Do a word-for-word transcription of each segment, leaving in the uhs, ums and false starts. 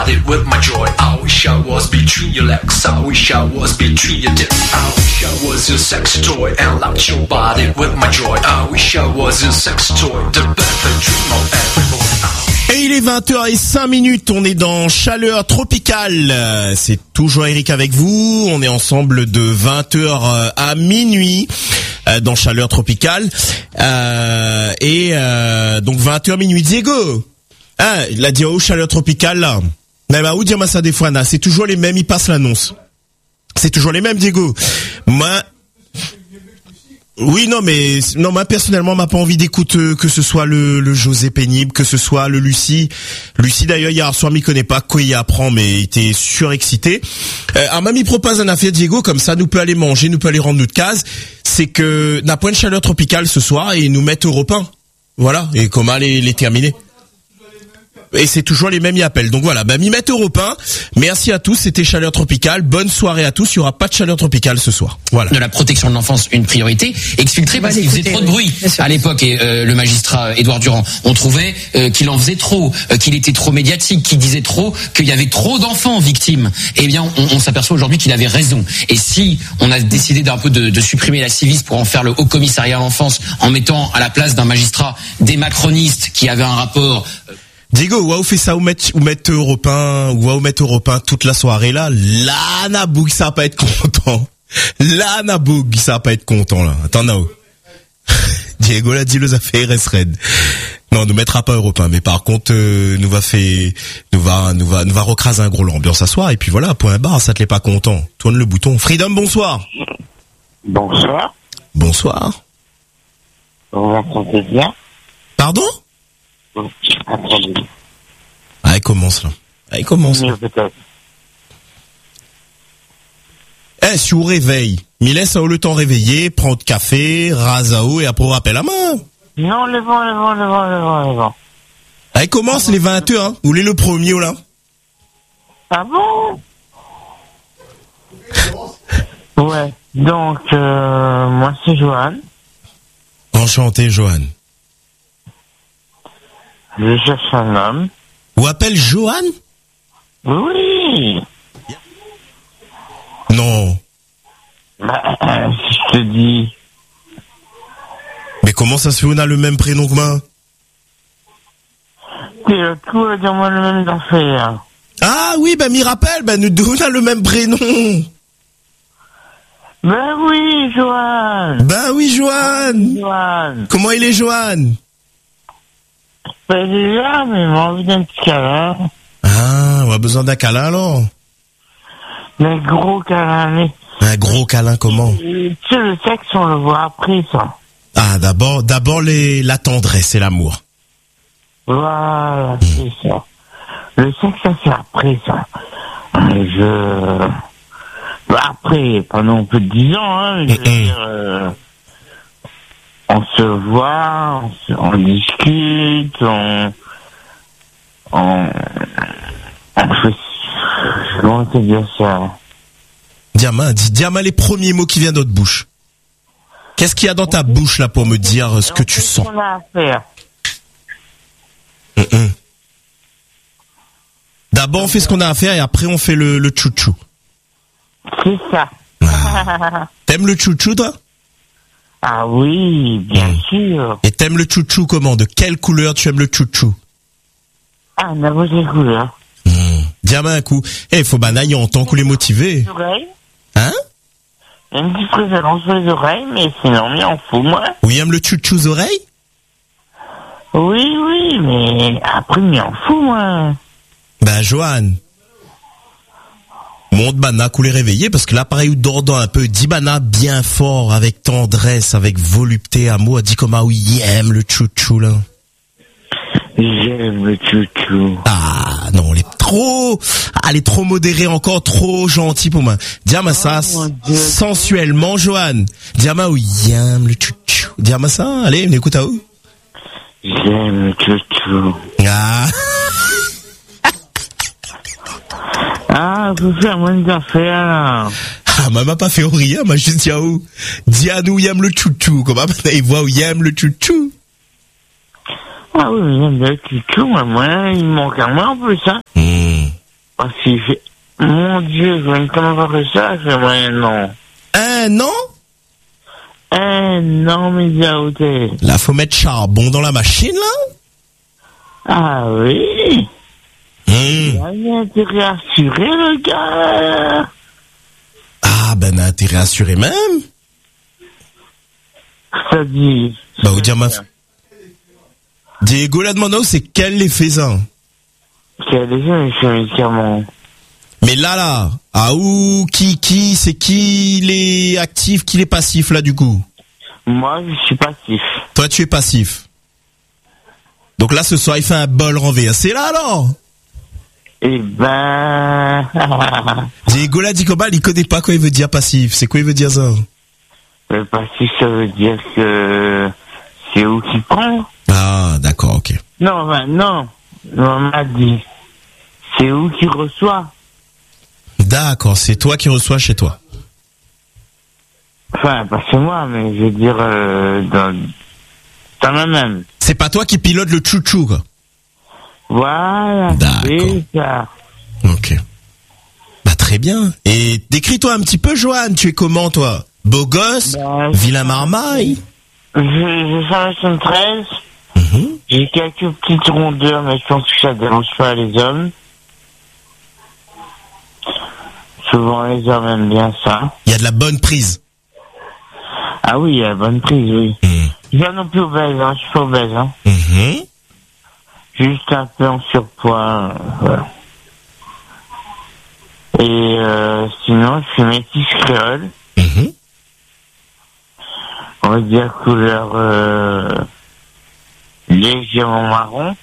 body with my joy. I wish I was between your legs. I wish I was between your dick. I wish I was your sex toy and locked your body with my joy. I wish I was your sex toy, the perfect dream of every boy. Et il est vingt heures zéro cinq minutes, on est dans Chaleur Tropicale. C'est toujours Eric avec vous, on est ensemble de vingt heures à minuit dans Chaleur Tropicale. Euh, et euh, donc vingt heures minuit, Diego. Ah, il a dit oh Chaleur Tropicale là. Mais bah où dire ça des fois, c'est toujours les mêmes, ils passent l'annonce. C'est toujours les mêmes, Diego. Moi Oui, non, mais non, moi personnellement, m'a pas envie d'écouter que ce soit le, le José Pénible, que ce soit le Lucie. Lucie d'ailleurs hier soir, m'y connaît pas, quoi il apprend, mais il était surexcité. Euh, alors, mamie propose un affaire, Diego, comme ça, nous peut aller manger, nous peut aller rendre notre case. C'est que n'a point de Chaleur Tropicale ce soir et nous mettent Europe un. Voilà, et comment les, les terminer. Et c'est toujours les mêmes y appellent. Donc voilà, bah, m'y mettre Europe un. Merci à tous, c'était Chaleur Tropicale. Bonne soirée à tous. Il y aura pas de Chaleur Tropicale ce soir. Voilà. De la protection de l'enfance, une priorité. Exfiltré parce qu'il faisait trop de bruit. À l'époque, et euh, le magistrat Édouard Durand, on trouvait euh, qu'il en faisait trop, euh, qu'il était trop médiatique, qu'il disait trop, qu'il y avait trop d'enfants victimes. Eh bien, on, on s'aperçoit aujourd'hui qu'il avait raison. Et si on a décidé d'un peu de, de supprimer la Civis pour en faire le Haut Commissariat à l'enfance, en mettant à la place d'un magistrat des macronistes qui avaient un rapport... Euh, Diego, ou fait ça ou mettre ou mettre Europe un, ou mettre Europe un toute la soirée là, là Naboug ça va pas être content. Là Naboug ça va pas être content là. Attends Nao. Diego l'a dit les affaires reste raide. Non, nous mettra pas Europe un, mais par contre euh, nous va faire nous va nous va nous va recraser un gros l'ambiance à soir et puis voilà, point barre, ça te l'est pas content. Tourne le bouton. Freedom, bonsoir. Bonsoir. Bonsoir. Vous m'entendez bien? Pardon? Attendez. Ah, il commence là. Ah, il commence. Là. Eh, si vous réveille, il laisse le temps réveiller, prendre café, rasao et après on rappelle la main. Non, le vent, le vent, le vent, le vent, le vent. Ah, il commence les vingt heures, hein. Ou les le premier ou là. Ah bon? Ouais. Donc, euh, moi c'est Johan. Enchanté, Johan. Je cherche un homme. Ou appelle Johan? Oui. Non. Bah, euh, si je te dis. Mais comment ça se fait, on a le même prénom que moi? T'es le coup à dire moi le même d'affaire. Ah oui, bah m'y rappelle, bah nous deux on a le même prénom. Ben oui, Johan. Ben oui, Johan. Johan. Comment il est, Johan? Ben déjà, mais j'ai envie d'un petit câlin. Ah, on a besoin d'un câlin alors. Un gros câlin, mais... Un gros câlin comment? Tu sais, le sexe, on le voit après, ça. Ah, d'abord, d'abord les, la tendresse et l'amour. Voilà, c'est mmh. ça. Le sexe, ça c'est après, ça. Je... Bah, après, pas non plus de dix ans, hein, je veux mmh. dire... Euh... On se voit, on, se, on discute, on, on, on fait, comment te dire ça? Diamant, dis, Diamant, les premiers mots qui viennent de notre bouche. Qu'est-ce qu'il y a dans ta bouche, là, pour me dire ce que tu sens? On a à faire. Mm-mm. D'abord, on fait ce qu'on a à faire et après, on fait le, le chouchou. C'est ça. Ah. T'aimes le chouchou, toi? Ah oui, bien mmh. sûr. Et t'aimes le chouchou comment? De quelle couleur tu aimes le chouchou? Ah, n'importe quelle couleur. Mmh. Diamant un coup. Eh, faut banailler en tant qu'on les motiver. Les oreilles. Hein? Il y a une petite préférence sur les oreilles, mais sinon, mais on fout, moi. Oui, aime le chouchou aux oreilles? Oui, oui, mais après, mais on fout, moi. Ben, Johan. Monte bana couler réveillé parce que là pareil ou dordant un peu dit bana bien fort avec tendresse avec volupté amour dit comme ah oui il aime le chouchou là. J'aime le chouchou. Ah non elle est trop ah, elle est trop modérée encore trop gentille pour moi. Dis-moi ça oh, sensuellement Johan. Dis-moi oui il aime le chouchou. Dis-moi ça allez écoute à où. J'aime le chouchou. Ah. Ah, faut faire moins d'affaires, là. Ah, maman pas fait rien, m'a juste dit à où. Dis à nous, il aime le chouchou. Comment il voit où il aime le chouchou? Ah oui, il aime le chouchou, moi, moi, il manque à moi en plus, hein. Mmh. Parce qu'il fait, mon Dieu, je viens tellement voir que ça, j'aimerais un an. Un an? Un an, mais à hôtel. Là, faut mettre charbon dans la machine, là? Ah oui. Mmh. Il a un intérêt assuré, le gars. Ah, ben, un intérêt assuré même. Ça dit. Bah, vous dire ma... Diego, la demande, c'est quel les faisant? Quel est ce médicament? Mais là, là, ah, où, qui, qui, c'est qui les actifs, qui les passifs, là, du coup? Moi, je suis passif. Toi, tu es passif. Donc là, ce soir, il fait un bol renversé. C'est là, alors? Eh ben... Diego, là, dit il connaît pas quoi il veut dire passif. C'est quoi il veut dire ça? Le passif, ça veut dire que c'est où qui prend. Ah, d'accord, ok. Non, ben non. On m'a dit. C'est où qui reçoit. D'accord, c'est toi qui reçois chez toi. Enfin, pas chez moi, mais je veux dire, euh, dans, dans ma même. C'est pas toi qui pilote le chouchou, quoi. Voilà, c'est ça. Ok. Bah, très bien. Et décris-toi un petit peu, Johan. Tu es comment, toi? Beau gosse? Bah, vilain marmaille? Je, je fais un soixante-treize. Mm-hmm. J'ai quelques petites rondeurs, mais je pense que ça dérange pas les hommes. Souvent, les hommes aiment bien ça. Il y a de la bonne prise. Ah oui, il y a la bonne prise, oui. Mm. Je suis non plus obèse, hein. Je suis pas obèse, hein. Mm-hmm. Juste un peu en surpoids, euh, voilà. Et euh, sinon, je suis métis créole. Mm-hmm. On va dire couleur euh, légèrement marron.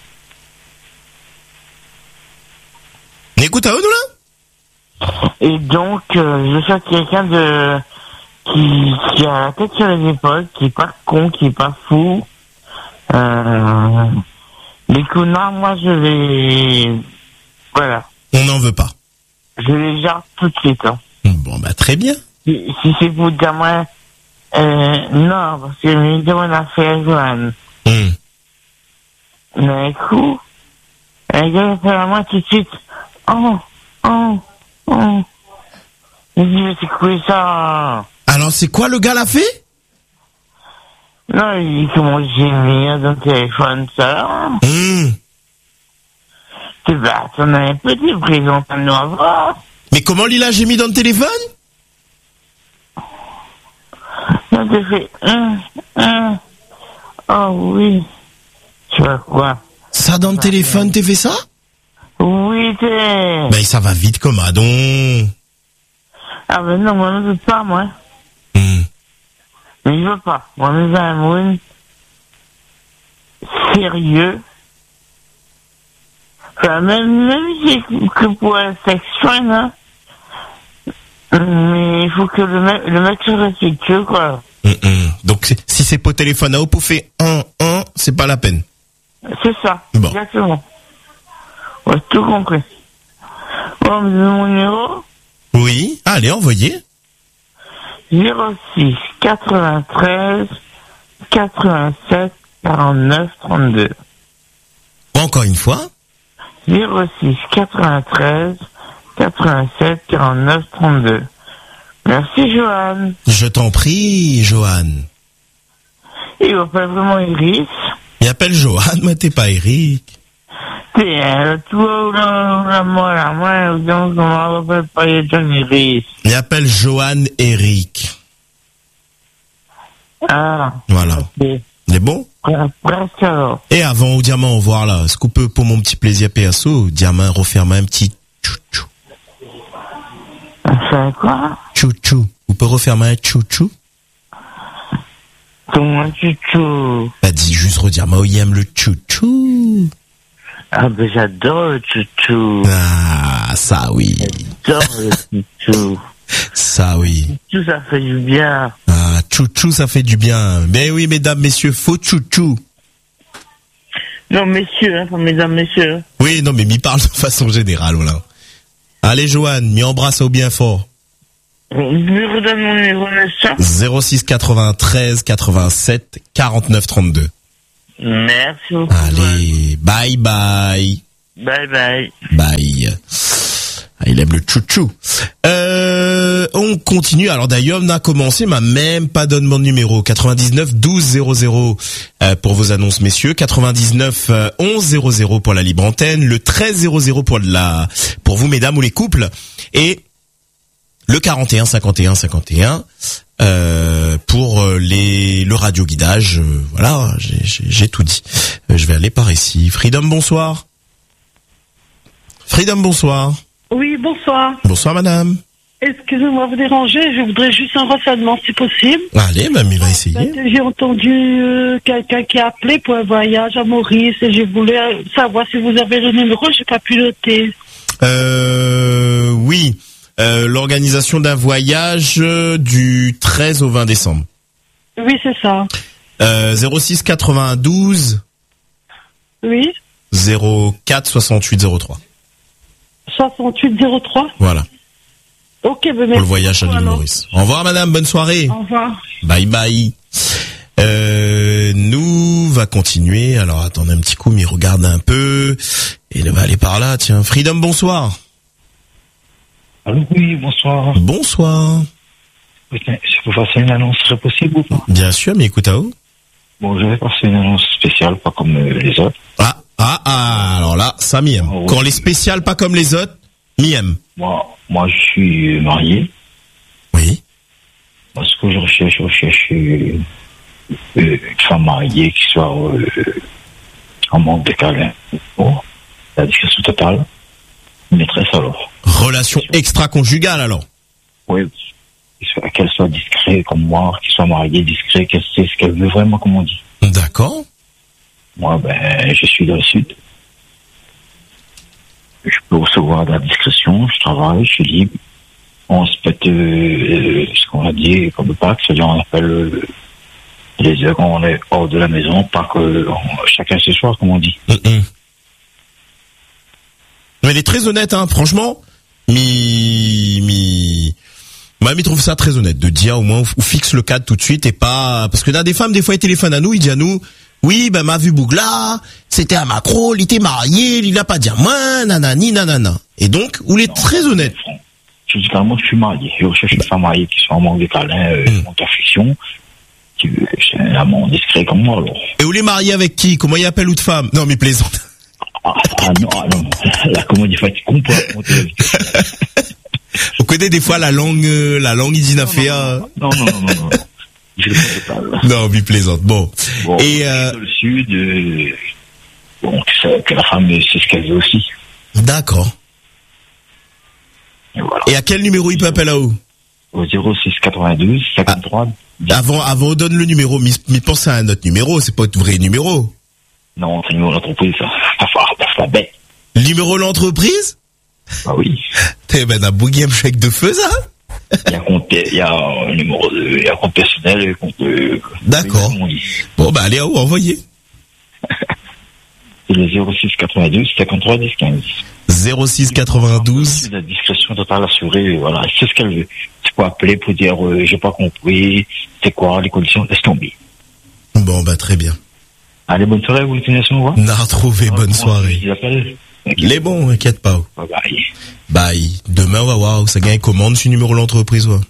Écoute, à eux, nous, là? Et donc, euh, je suis quelqu'un de qui, qui a la tête sur les épaules, qui est pas con, qui est pas fou. Euh, les connards, moi, je les... Voilà. On n'en veut pas. Je les jarre tout de suite. Hein. Bon, bah, très bien. Si, si c'est pour dire moi... Euh, non, parce que me demande à faire Joanne. Mm. Mais coup, un gars fait à moi tout de suite. Oh, oh, oh. Il dit, mais c'est quoi ça? Alors, c'est quoi le gars l'a fait? Non, il dit comment gémir dans le téléphone, ça. Mm. Tu vas, t'en as un petit présent à nous avoir. Mais comment il a gémi dans le téléphone? Non, tu fais, hum, hum. Oh oui. Tu vois quoi? Ça dans le ah, téléphone, ouais. T'es fait ça? Oui, t'es. Ben, ça va vite comme Adon. Ah ben non, moi, je veux pas, moi. Mm. Mais je veux pas. Moi, je veux un monde sérieux. Enfin, même, même si c'est que pour un sexe fun, hein. Mais il faut que le mec, le mec soit respectueux, quoi. Mm-mm. Donc, si c'est pas au téléphone à haut pour faire un, un, c'est pas la peine. C'est ça. Bon. Exactement. Ouais, tout compris. Bon, mais mon numéro? Oui. Allez, envoyez. zéro six quatre-vingt-treize quatre-vingt-sept quarante-neuf trente-deux. Encore une fois. zéro six quatre-vingt-treize quatre-vingt-sept quarante-neuf trente-deux. Merci, Johan. Je t'en prie, Johan. Il m'appelle vraiment Iris. Il appelle Johan, mais t'es pas Eric. T'es, euh, toi, ou la, la, moi, la, moi, donc, on m'appelle pas Iris. Il appelle Johan Eric. Ah. Voilà. Okay. Il est bon? Presque alors. Et avant, au diamant, au revoir, là. Est-ce qu'on peut, pour mon petit plaisir perso, diamant, refermer un petit chouchou? C'est quoi? Chouchou. Vous pouvez refermer un chouchou? Comment chouchou? Bah, dis juste redire, moi, il aime le chouchou. Ah, ben, j'adore le chouchou. Ah, ça oui. J'adore le chouchou. Ça oui. Chouchou, ça fait du bien. Ah, chouchou, ça fait du bien. Ben oui, mesdames, messieurs, faut chouchou. Non, messieurs, hein, pas mesdames, messieurs. Oui, non, mais m'y parle de façon générale, voilà. Allez, Johan, m'y embrasse au bien fort. Je me redonne mon numéro neuf cents. zéro six quatre-vingt-treize quatre-vingt-sept quarante-neuf trente-deux. Merci beaucoup. Allez, bye bye. Bye bye. Bye. aime le chouchou. Euh, on continue. Alors d'ailleurs, on a commencé, m'a même pas donné mon numéro. quatre-vingt-dix-neuf douze zéro zéro euh, pour vos annonces, messieurs. quatre-vingt-dix-neuf onze zéro zéro pour la libre antenne. Le treize zéro zéro pour la pour vous, mesdames ou les couples. Et le quarante et un cinquante et un cinquante et un euh, pour les le radio guidage. Euh, voilà, j'ai, j'ai, j'ai tout dit. Euh, je vais aller par ici. Freedom, bonsoir. Freedom, bonsoir. Oui, bonsoir. Bonsoir, madame. Excusez-moi de vous déranger, je voudrais juste un renseignement si possible. Allez, même il va essayer. J'ai entendu euh, quelqu'un qui a appelé pour un voyage à Maurice et je voulais savoir si vous avez le numéro, j'ai pas pu noter. Euh, oui, euh, l'organisation d'un voyage du treize au vingt décembre. Oui, c'est ça. Euh, zéro six quatre-vingt-douze Oui. zéro quatre soixante-huit zéro trois. soixante-huit zéro trois. Voilà. Ok, ben merci. Pour le voyage à l'île Maurice. Au revoir, madame. Bonne soirée. Au revoir. Bye bye. Euh, nous va continuer. Alors attendez un petit coup, mais regarde un peu. Et il va aller par là. Tiens, Freedom, bonsoir. Allô, oui, bonsoir. Bonsoir. Oui, je peux passer une annonce, serait possible ou pas? Bien sûr, mais écoute à où? Bon, je vais passer une annonce spéciale, pas comme euh, les autres. Ah, ah, ah, alors là, ça m'y aime. Oh, Quand les spéciales pas comme les autres, m'y aime. Moi, moi, je suis marié. Oui. Moi, ce que je recherche, je recherche euh, une femme mariée qui soit euh, en manque de câlin. Bon, la discrétion totale. Maîtresse alors. Relation extra-conjugale alors. Oui. Qu'elle soit discrète comme moi, qu'elle soit mariée, discrète, qu'elle sait ce qu'elle veut vraiment, comme on dit. D'accord. Moi, ben, je suis dans le sud. Je peux recevoir de la discrétion, je travaille, je suis libre. On se pète euh, ce qu'on a dit comme Pâques, c'est-à-dire on appelle euh, les heures quand on est hors de la maison, pas que on, chacun ses soirs, comme on dit. Mm-mm. Mais elle est très honnête, hein, franchement. Mi, mi, moi, il trouve ça très honnête de dire au moins ou fixe le cadre tout de suite et pas parce que dans des femmes des fois ils téléphonent à nous, ils disent à nous oui ben m'a vu Bougla, c'était à Macron, il était marié, il a pas dit à moi, nanani nanana. Et donc où il est non, très honnête. Je dis carrément que je suis marié. Je recherche une femme mariée qui soit en manque de câlin, euh, mm. manque d'affection, qui c'est un amant discret comme moi alors. Et où il est marié avec qui? Comment il appelle ou de femme? Non mais plaisante. Ah, ah non, ah non, la comédie fatigue comprend. On connaît des fois la langue, euh, la langue isinaféa. Non, non, non, non, non. Je le non, mais plaisante. Bon. bon et euh... dans le sud, euh, bon, que, ça, que la femme sait ce qu'elle veut aussi. D'accord. Et, voilà. Et à quel numéro il peut appeler là-haut? Au zéro six quatre-vingt-douze cinquante-trois. Ah, avant, avant, on donne le numéro, mais, mais pensez à un autre numéro, c'est pas votre vrai numéro. Non, c'est le numéro de l'entreprise, ça. Ça fait la bête. Le numéro de l'entreprise? Ah oui. T'es ben un bouguième chèque de feu, ça? Il y a un compte, il y a un numéro de, il y a un compte personnel et un compte, euh, d'accord. Bon, bah, allez, à où, envoyez. C'est le zéro six quatre-vingt-douze cinquante-trois dix quinze. zéro six quatre-vingt-douze. La discrétion totale assurée, voilà. C'est ce qu'elle veut. C'est pour appeler pour dire, euh, j'ai pas compris, c'est quoi les conditions, laisse tomber. Bon, bah, très bien. Allez, bonne soirée, vous tenez son voix. N'a retrouvé, ah, bonne soirée. Okay. Les bons, inquiète pas. Bye bye. Bye. Demain, on va voir où ça gagne commande sur le numéro de l'entreprise, ouais.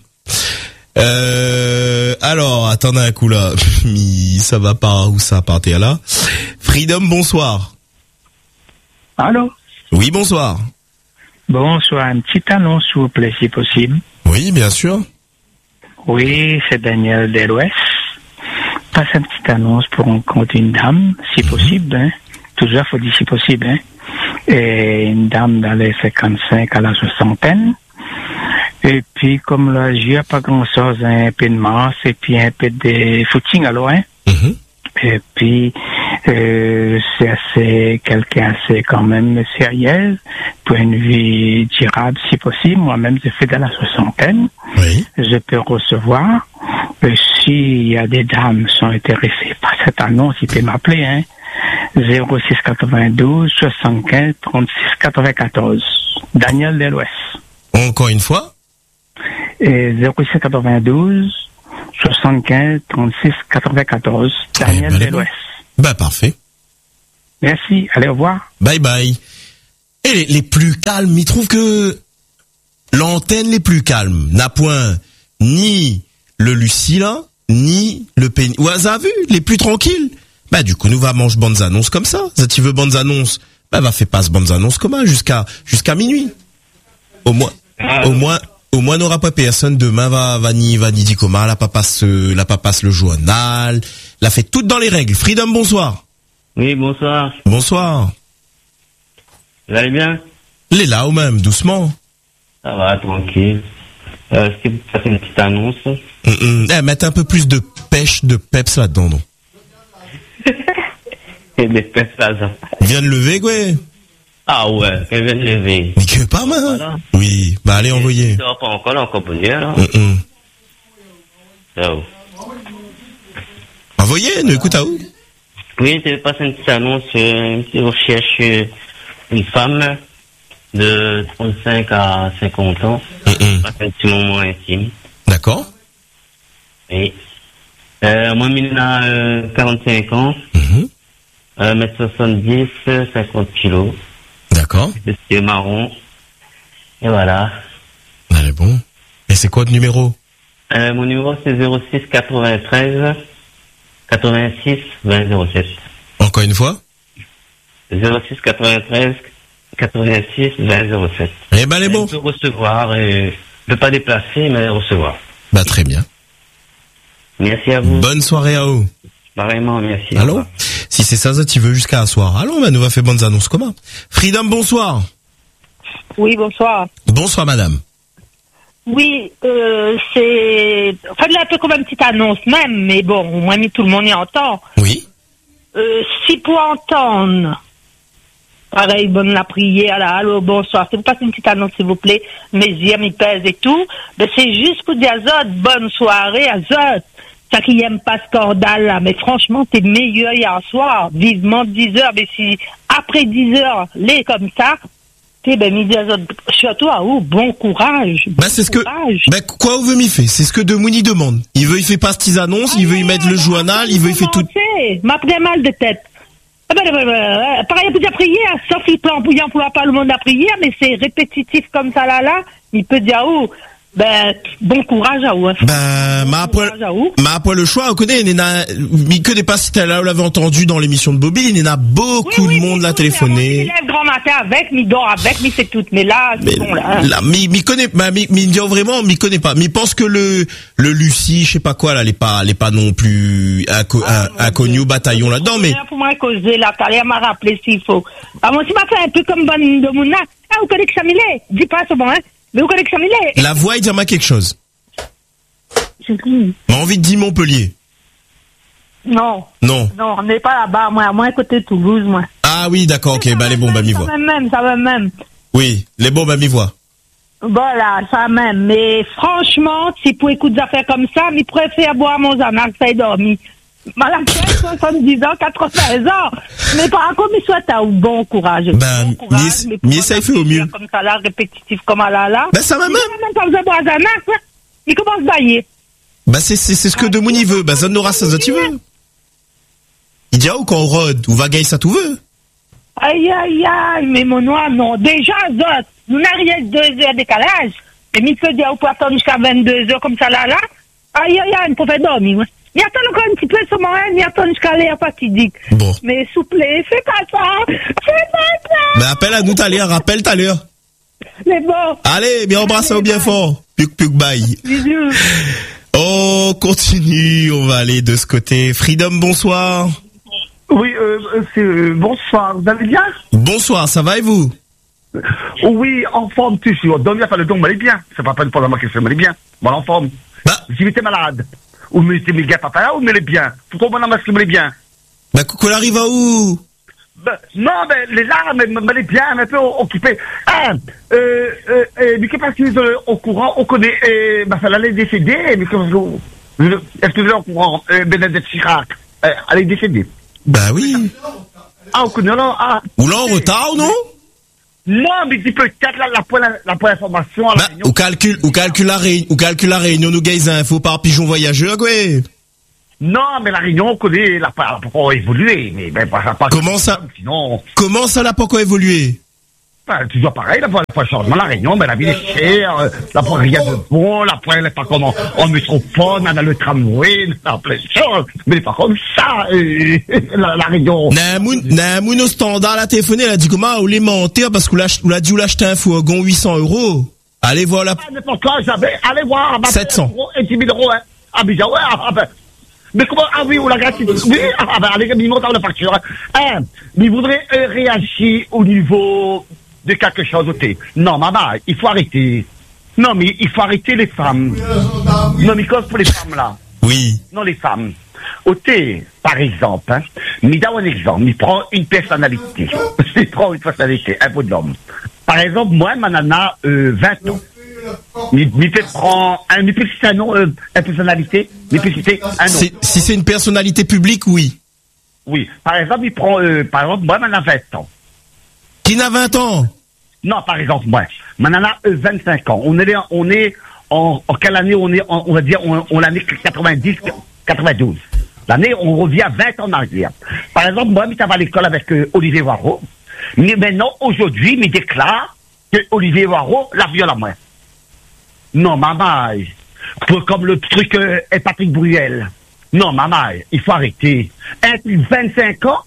Euh, alors, attendez un coup là. Ça va pas où ça partait là. Freedom, bonsoir. Allô? Oui, bonsoir. Bonsoir, une petite annonce s'il vous plaît, si possible. Oui, bien sûr. Oui, c'est Daniel de l'Ouest. Passe une petite annonce pour rencontrer une dame, si possible, hein. Toujours, faut dire si possible, hein. Et une dame dans les cinquante-cinq à la soixantaine. Et puis, comme là, j'ai pas grand chose, hein, un peu de masse et puis un peu de footing, alors, hein. Mm-hmm. Et puis, euh, c'est assez, quelqu'un assez quand même sérieuse pour une vie durable, si possible. Moi-même, j'ai fait dans la soixantaine. Oui. Je peux recevoir. Et s'il y a des dames qui sont intéressées par cette annonce, ils peuvent m'appeler, hein. zéro six quatre-vingt-douze soixante-quinze trente-six quatre-vingt-quatorze. Daniel de l'Ouest. Encore une fois? Et zéro six quatre-vingt-douze soixante-quinze trente-six quatre-vingt-quatorze. Daniel de l'Ouest. Bah, parfait. Merci. Allez, au revoir. Bye bye. Et les, les plus calmes, ils trouvent que l'antenne les plus calmes n'a point ni le Lucie là, ni le Pénible. Ouais, ça a vu, les plus tranquilles. Bah, du coup, nous va manger bonnes annonces comme ça. Ça, tu veux bonnes annonces? Bah, va faire pas bonnes annonces comme ça jusqu'à, jusqu'à minuit. Au moins, Ah. au moins, au moins, n'aura pas personne demain va, va ni, va ni dire comment, la papasse, la papasse le journal, la fait toute dans les règles. Freedom, bonsoir. Oui, bonsoir. Bonsoir. Vous allez bien? Les là, ou même, doucement. Ça va, tranquille. Euh, c'est pour passer une petite annonce. Hum, hum. Eh, mettez un peu plus de pêche, de peps là-dedans, non? Et des fesses là, ça. Viens de lever, quoi. Ah ouais, elle vient de lever. Mais que pas, main. Voilà. Oui. Bah, allez, envoyez. Ça va pas encore, là, encore bonne là. Hum, hum. Ça va. Envoyez, nous écoute à où? Oui, je vais passer une petite annonce, euh, une petite recherche, euh, une femme de trente-cinq à cinquante ans. Hum, hum. Passer un petit moment intime. D'accord. Oui. Euh, moi, il a euh, quarante-cinq ans, Mhm. un mètre soixante-dix, cinquante kilos. D'accord. C'est marron. Et voilà. Allez, bon. Et c'est quoi le numéro? Euh, mon numéro, c'est zéro six quatre-vingt-treize quatre-vingt-six vingt zéro sept. Encore une fois? zéro six quatre-vingt-treize quatre-vingt-six vingt zéro sept. Eh ben, elle est bon. On peut recevoir, et ne peut pas déplacer, mais recevoir. Bah, très bien. Merci à vous. Bonne soirée à vous. Pareillement, merci. Allô? Si c'est ça, ça, tu veux jusqu'à un soir. Allons, bah, nous va faire bonnes annonces comment? Freedom, bonsoir. Oui, bonsoir. Bonsoir, madame. Oui, euh, c'est... Enfin, là, un peu comme une petite annonce même, mais bon, au moins, tout le monde y entend. Oui. Euh, si pour entendre, pareil, bonne la prière, là, allô, bonsoir, si vous passez une petite annonce, s'il vous plaît, mes yeux, mes pèses et tout, ben, c'est juste pour dire à Zot, bonne soirée à Zot. Ça qui aime pas ce scandale, là, mais franchement, t'es meilleur hier soir, vivement dix heures, mais si, après dix heures, les comme ça, t'es, ben, midi à Zot, surtout à où, bon courage. Bah, c'est ce que, courage. bah, quoi vous veut m'y faire? C'est ce que Demouni demande. Il veut, il fait pas ces annonces, il veut y mettre le journal, il veut, il fait tout. M'a pris mal de tête. Ah ben, ben, ben, pareil, il peut dire prière, sauf qu'il peut employer pas le monde à prière, mais c'est répétitif comme ça, là, là. Il peut dire, oh, ben, bon courage à vous. Hein. Ben, ma après, ma après le choix, on connaît, il n'a, il connaît pas si là, vous l'avez entendu dans l'émission de Bobby, il y en a beaucoup oui, oui, de monde l'a téléphoné. Il lève grand matin avec, mi dort avec, mi c'est tout. Mais là, c'est bon, là. Hein. Là, mi, mi connaît, bah, mi, mi, vraiment, mi connaît pas. Mi pense que le, le Lucie, je sais pas quoi, là, elle est pas, elle est pas non plus inco, ah, un, inconnu au bataillon là-dedans, mais. Pour moi, causer, là, t'as rien à me rappeler s'il faut. Ah, moi, tu m'as fait un peu comme bonne de Mouna. Ah, vous connaissez que ça m'est, dis pas ce bon, hein. Mais vous connaissez que ça m'est. La voix, il dit moi quelque chose. J'ai dit. M'a envie de dire Montpellier. Non. Non. Non, on n'est pas là-bas, moi, moi, à côté de Toulouse, moi. Ah oui, d'accord, ok, bah, les bons, bah, m'y voit. Ça va même, ça va même. Oui, les bons, bah, m'y voit. Voilà, ça même. Mais franchement, si pour écouter des affaires comme ça, je préfère boire mon Xanax et dormir. Madame, soixante-dix ans, quatre-vingts ans. Mais par contre, je souhaite un bon courage. Ben, bon courage, mais, mais ça, il fait au mieux. Comme ça, là, répétitif, comme là, là. Ben, ça va même. Il même pas besoin de boire Xanax, hein. Il commence à bailler. Ben, c'est, c'est, c'est ce que Demouni veut. Ben, ça n'aura ça, ça, tu veux. Il dit, ah, ou quand on rôde, ou va gagner ça, tout veut. Aïe, aïe, aïe, mais mon noir, non. Déjà, Zot, nous n'avons rien de deux heures de décalage. Mais il peut dire, on peut attendre jusqu'à vingt-deux heures comme ça, là, là. Aïe, aïe, aïe, pour faire dormir, ouais. Il attend encore un petit peu sur moi, il attend jusqu'à l'air fatidique. Bon. Mais s'il vous plaît, fais pas ça. Fais pas ça. Ben, appelle à nous tout à l'heure, rappelle tout à l'heure. C'est bon. Allez, bien embrasse bien fort. Puc, puc, bye. Bisous. On continue, on va aller de ce côté. Freedom, bonsoir. Oui, euh, c'est, euh, bonsoir, vous allez bien? Bonsoir, ça va et vous? Oui, en forme toujours. Dormir pas le don, m'allez bien. C'est pas pas une ma question, m'allez bien. Moi, en forme. Bah. Si j'étais malade. Ou mettez mes gars papa là, ou m'allez bien. Tout au moins, parce que m'allez bien. Bah, qu'on arrive à où? Ben, non, mais les larmes, m'allez bien, un peu occupé. Ah, euh, euh, euh, mais qu'est-ce que vous êtes au courant, on connaît, euh, bah, ça allait décéder, mais que vous, est-ce que vous êtes au courant, euh, Bénédicte Chirac, euh, elle est décédée? Bah oui. Ah, on connaît, non, ah. Ou là, en retard, non? Non, mais dis peut-être là, la point, la point information à la bah, réunion. Ou calcul, ou calcul la réunion, ou calcul la réunion, nous gagnons info par pigeon voyageur, quoi. Non, mais la réunion, on connaît, elle n'a pas encore évolué, mais, ben, pas, pas. Comment ça? Sinon. Comment ça n'a pas encore évolué? enfin, toujours pareil, la fois, la fois, changement, la Réunion, mais la ville est chère, euh, la fois, rien de bon, la fois, elle est pas comme en, en métropole, on a le tramway, on a plein de choses, mais elle est pas comme ça, euh, la, la Réunion. N'a moun au standard, la téléphoné, elle a dit comment, ou les mentir, parce qu'on l'a, on l'a dit, ou l'acheter un fourgon huit cents euros. Allez voir la... Ah, n'importe quoi, j'avais, allez voir, bah, sept cents. Et dix mille euros, hein. Ah, mais, ouais, ah, ben, mais comment, ah oui, ou la gratuité, oui, ah, ben, allez, il monte dans la facture, hein. Mais il voudrait euh, réagir au niveau de quelque chose au thé. Non, maman, il faut arrêter. Non, mais il faut arrêter les femmes. Non, mais cause pour les femmes, là. Oui. Non, les femmes. Au thé, par exemple, hein, il donne un exemple, il prend une personnalité. Il prend une personnalité, un peu d'homme. Par exemple, moi, ma nana, euh, vingt ans. Il peut prendre un, il peut citer un nom, euh, une personnalité, il peut citer un nom. Si c'est une personnalité publique, oui. Oui. Par exemple, il prend, euh, par exemple, moi, ma nana, vingt ans. Qui n'a vingt ans? Non, par exemple, moi. Ma nana, euh, vingt-cinq ans. On est, on est, en, en quelle année on est, en, on va dire, on, on l'année quatre-vingt-dix, quatre-vingt-douze. L'année, on revient vingt ans en arrière. Par exemple, moi, je suis à l'école avec euh, Olivier Warraud. Mais maintenant, aujourd'hui, il déclare que Olivier Warraud la viole à moi. Non, maman, pour, comme le truc euh, est Patrick Bruel. Non, maman, il faut arrêter. Être vingt-cinq ans,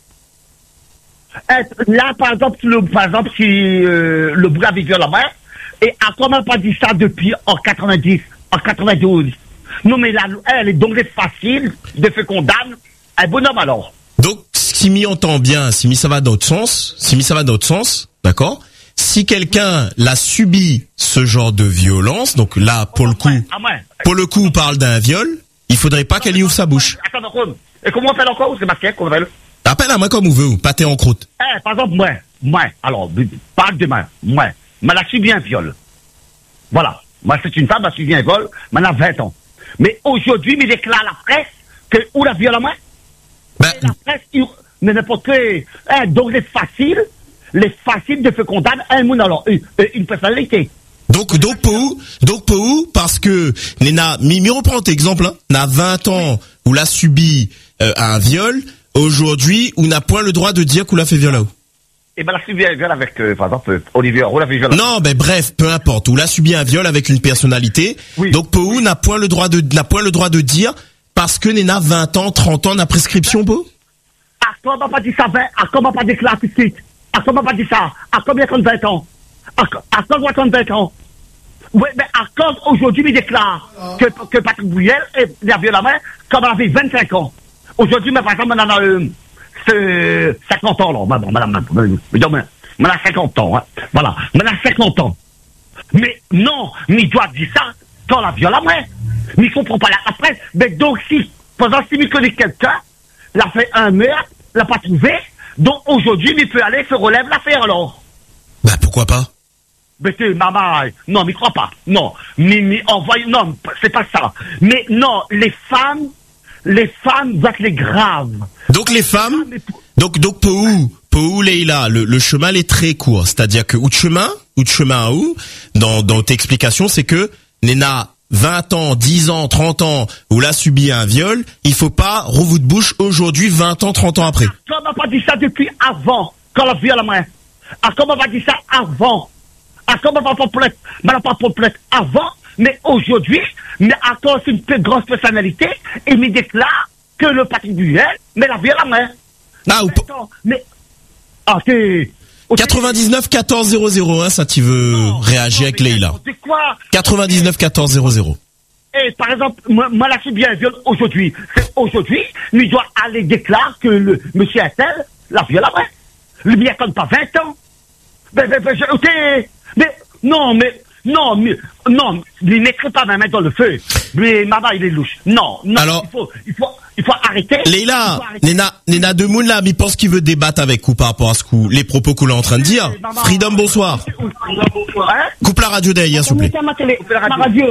être là, par exemple, le, par exemple, si euh, le bras viole à moi, et a quand même pas dit ça depuis en quatre-vingt-dix, en quatre-vingt-douze. Non, mais là, elle est donc facile de faire condamner un bonhomme alors. Donc, si m'y entend bien, si m'y ça va dans l'autre sens, si m'y ça va dans l'autre sens, d'accord? Si quelqu'un l'a subi ce genre de violence, donc là, pour le coup, pour le coup, on parle d'un viol, il faudrait pas qu'elle y ouvre sa bouche. Attends, d'accord. Et comment on fait encore, ou c'est Sébastien, qu'on appelle? Appelle à moi comme vous voulez, pâté en croûte. Eh, par exemple, moi, moi, alors, parle de moi, moi, elle a subi un viol. Voilà. Moi, c'est une femme, elle a subi un viol, mais elle a vingt ans. Mais aujourd'hui, il déclare à la presse que, où la viole à moi? Ben, la presse, il, mais n'importe quel, hein, donc les faciles, les faciles de faire condamner un monde, alors, une, une personnalité. Donc, donc, pour où, donc, pour où, parce que, Néna, mi, mi reprend cet exemple, hein, n'a vingt ans, où l'a subi, euh, un viol, aujourd'hui, où n'a point le droit de dire qu'on l'a fait violer. Eh ben, elle a subi un viol avec, euh, par exemple, Olivier Roux l'a fait violer. Non, ben, bref, peu importe, où l'a subi un viol avec une personnalité. Oui. Donc, pour où n'a point le droit de, n'a point le droit de dire, parce que Néna, vingt ans, trente ans, n'a prescription, pour? À quoi m'a pas dit ça, vingt, à quoi m'a pas déclaré tout de suite? À quoi m'a pas dit ça? À combien de vingt ans? À, à quoi vingt ans? Oui, mais à cause aujourd'hui, il déclare que, que Patrick Bruel est la violé à main comme elle avait vingt-cinq ans. Aujourd'hui, mais par exemple, on a euh, ce cinquante ans, là. Madame, madame, madame, madame, madame, cinquante ans, hein. Voilà. Madame, cinquante ans. Mais non, mais il doit dire ça quand la viole à main. Mais il comprend pas la, la presse. Mais donc, si, pendant si il connaît quelqu'un, l'a fait un meurtre, l'a pas trouvé, donc aujourd'hui, il peut aller se relève l'affaire, alors. Bah, pourquoi pas? Mais tu, maman, non, mais crois pas. Non, mais, mais envoie, non, c'est pas ça. Mais non, les femmes, les femmes doivent être les graves. Donc les femmes, donc, donc, pour où, pour où, Leïla, le, le chemin est très court. C'est-à-dire que, où de chemin, où de chemin à où, dans, dans tes explications, c'est que, Néna, vingt ans, dix ans, trente ans, où l'a subi un viol, il faut pas rouvre de bouche aujourd'hui, vingt ans, trente ans après. Comment on m'a pas dit ça depuis avant, quand la viole à main? Ah, comment on m'a dit ça avant? Ah, comment on m'a pas plainte? Mais pas plainte avant, mais aujourd'hui, mais à cause d'une plus grosse personnalité, il me déclare que le Patrick Bruel, mais la viole à main. Ah, ou pas. Mais, ah, c'est, quatre-vingt-dix-neuf quatorze zéro zéro, hein, ça tu veux non, réagir non, avec Leïla. C'est quoi? quatre-vingt-dix-neuf quatorze zéro zéro. Et par exemple, moi, moi là, je suis bien viol aujourd'hui. C'est aujourd'hui, il doit aller déclarer que le monsieur Attel, la viole à main. Lui, il attend pas vingt ans. Mais, mais, mais, je, mais, non, mais, non, mais, non, il ne mettrait pas ma main dans le feu. Mais, maman, il est louche. Non, non, alors, il faut, il faut, il faut arrêter. Leïla, Néna, Néna Demoun, là, il pense qu'il veut débattre avec vous par rapport à ce coup, les propos qu'on est en train de dire. Maman, Freedom, bonsoir. Hein? Coupe la radio derrière, s'il vous plaît. Ma télé, ma radio.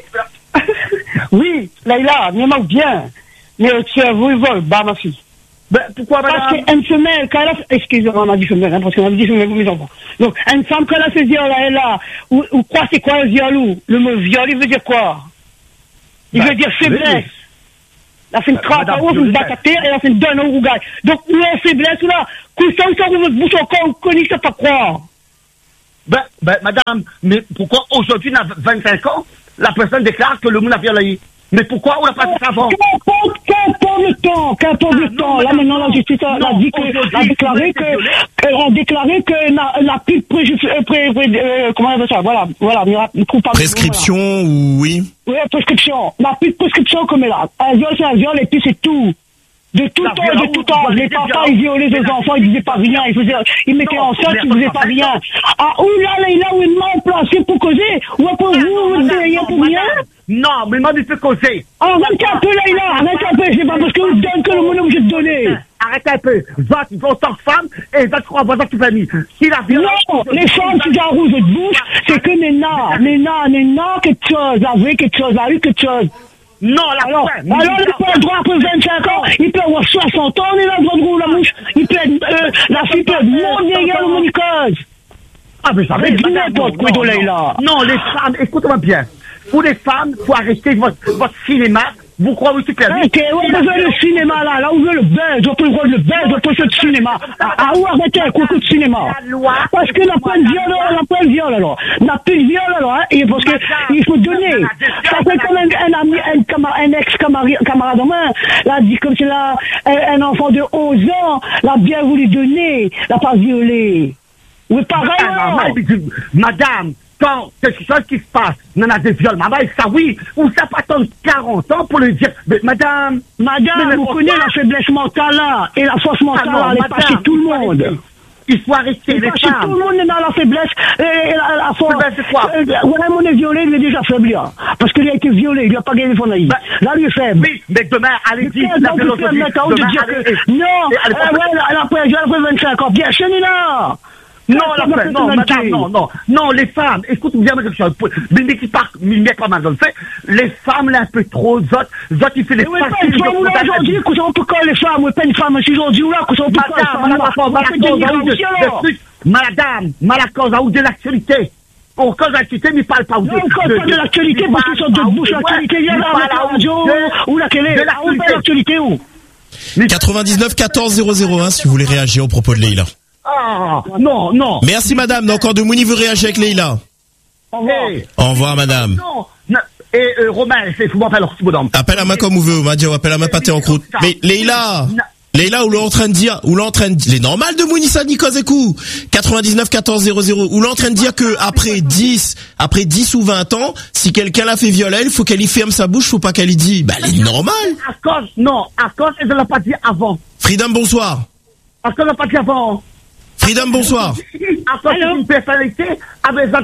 Oui, Leïla, mais moi bien. Mais tu as vu, vol, bah, ma fille. Ben, pourquoi, parce qu'une femelle, quand elle a, excusez-moi, on a dit femelle, hein, parce qu'on a dit femelle pour mes enfants. Donc, une femme, quand elle a ce viol-là, elle a, ou, ou quoi, c'est quoi le viol ou? Le mot viol, il veut dire quoi? Il ben, veut dire faiblesse. Elle a fait une trappe, elle a fait une batte à terre, elle a fait une donne au rougaille. Donc, où est faiblesse, là? Quand ça, où ça, vous votre bouche encore, vous connaissez pas quoi? Ben, ben, madame, mais pourquoi aujourd'hui, à vingt-cinq ans, la personne déclare que le monde a violé? Mais pourquoi on l'a pas fait avant? Qu'importe, qu'importe le temps, qu'importe le temps. Là, maintenant, la justice a, a dit que, a déclaré que, a déclaré que n'a, n'a plus de préjudice, pré, pré, euh, comment on appelle ça? Voilà, voilà, coupable. Prescription ou oui? Oui, prescription. N'a plus de prescription comme là. Un viol, c'est un viol et puis c'est tout. De tout temps, de tout temps. Les papas, ils violaient les enfants, ils disaient pas rien. Ils faisaient, ils mettaient enceinte, ils disaient pas rien. Ah, où là, là, là, où est mal placé pour causer? Ou pour vous, vous derrière pour rien? Non, mais moi, il peut causer. Ah, arrête un peu, là, là, arrête un peu. C'est pas parce que vous donnez que le monde est obligé de donner. Arrête un peu. Va, tu vas en tant que femme, et va te croire, va tu famille. Si la violence. Non, les femmes qui arrosent votre bouche, c'est que Néna, Néna, Néna, quelque chose, la vraie quelque chose, la rue quelque chose. Non, la alors, fin, alors il peut avoir droit après vingt-cinq ans, il peut avoir soixante ans, on est là, le droit de rouler la mouche, il peut être, euh, la fille peut être mondiale au monicose. Ah, mais ça va, mais n'importe quoi de là. Non, les femmes, écoutez-moi bien. Pour les femmes, il faut arrêter votre, votre cinéma. Vous croyez que c'est permis? Ok, on veut le cinéma là, là où veut le buzz, on peut le droit de le buzz, on peut faire le cinéma. Ah, où arrêter un coup de cinéma? Parce que n'a pas de viol, on n'a pas de viol alors. N'a plus de viol alors, hein, et parce que il faut donner. Ça fait comme un, un ami, un, camar, un ex-camarade de moi, là, dit comme c'est là, un, un enfant de onze ans, l'a bien voulu donner, l'a pas violé. Oui, pareil, alors. Madame, quand quelque chose qui se passe, on a des viols, maman, ça oui, ou ça peut attendre quarante ans pour le dire, mais madame, madame, mais vous connaissez la faiblesse mentale là, et la force mentale là, elle est pas chez tout le monde. Il faut arrêter les femmes. Tout le monde est dans la faiblesse, et la, la force. C'est quoi? Euh, ouais, on est violé, il est déjà faible, là. Parce qu'il a été violé, il n'a pas gagné son aïe. Bah, là, il est faible. Oui, mais demain, allez-y, la violence de dire que, non, elle a après vingt-cinq ans, bien, chez là. Non, la femme, non, madame, non, non, non, les femmes, écoute bien quelque chose, mais qui part, mais pas mal dans le fait, les femmes, là, un peu trop, autres, autres, ils font les femmes. Oui, pas une femme, ou là, aujourd'hui, qu'on peut coller les femmes, oui, pas une femme, aujourd'hui, ou là, qu'on peut coller les femmes. Madame, malacause, ou de l'actualité. On cause l'actualité, mais parle pas. Non, on cause pas de l'actualité, parce qu'ils sont de bouche, l'actualité, il y a la radio, ou laquelle est, on parle l'actualité où? quatre-vingt-dix-neuf quatorze zéro zéro un, si vous voulez réagir au propos de Leïla. Ah, non, non. Merci madame, encore de Mouni veut réagir avec Leïla. Au revoir. Au revoir madame. Non, non. Et euh, Romain, il faut m'appeler alors, si vous appelle à moi comme vous voulez, on m'a dit, appelle à moi pâté en croûte. Mais Leïla, Leïla, où l'on est en train de dire, où l'on est en train de dire, les normal de Mouni Sani Kozekou, quatre-vingt-dix-neuf quatorze zéro zéro, où l'on est en train de dire que après dix, après dix ou vingt ans, si quelqu'un l'a fait violer, il faut qu'elle y ferme sa bouche, faut pas qu'elle y dise, bah, elle est normale. À cause, non, à cause, elle ne l'a pas dit avant. Freedom, bonsoir. À cause, elle l'a pas dit avant. Freedom, bonsoir. À cause d'une personnalité, avec ça,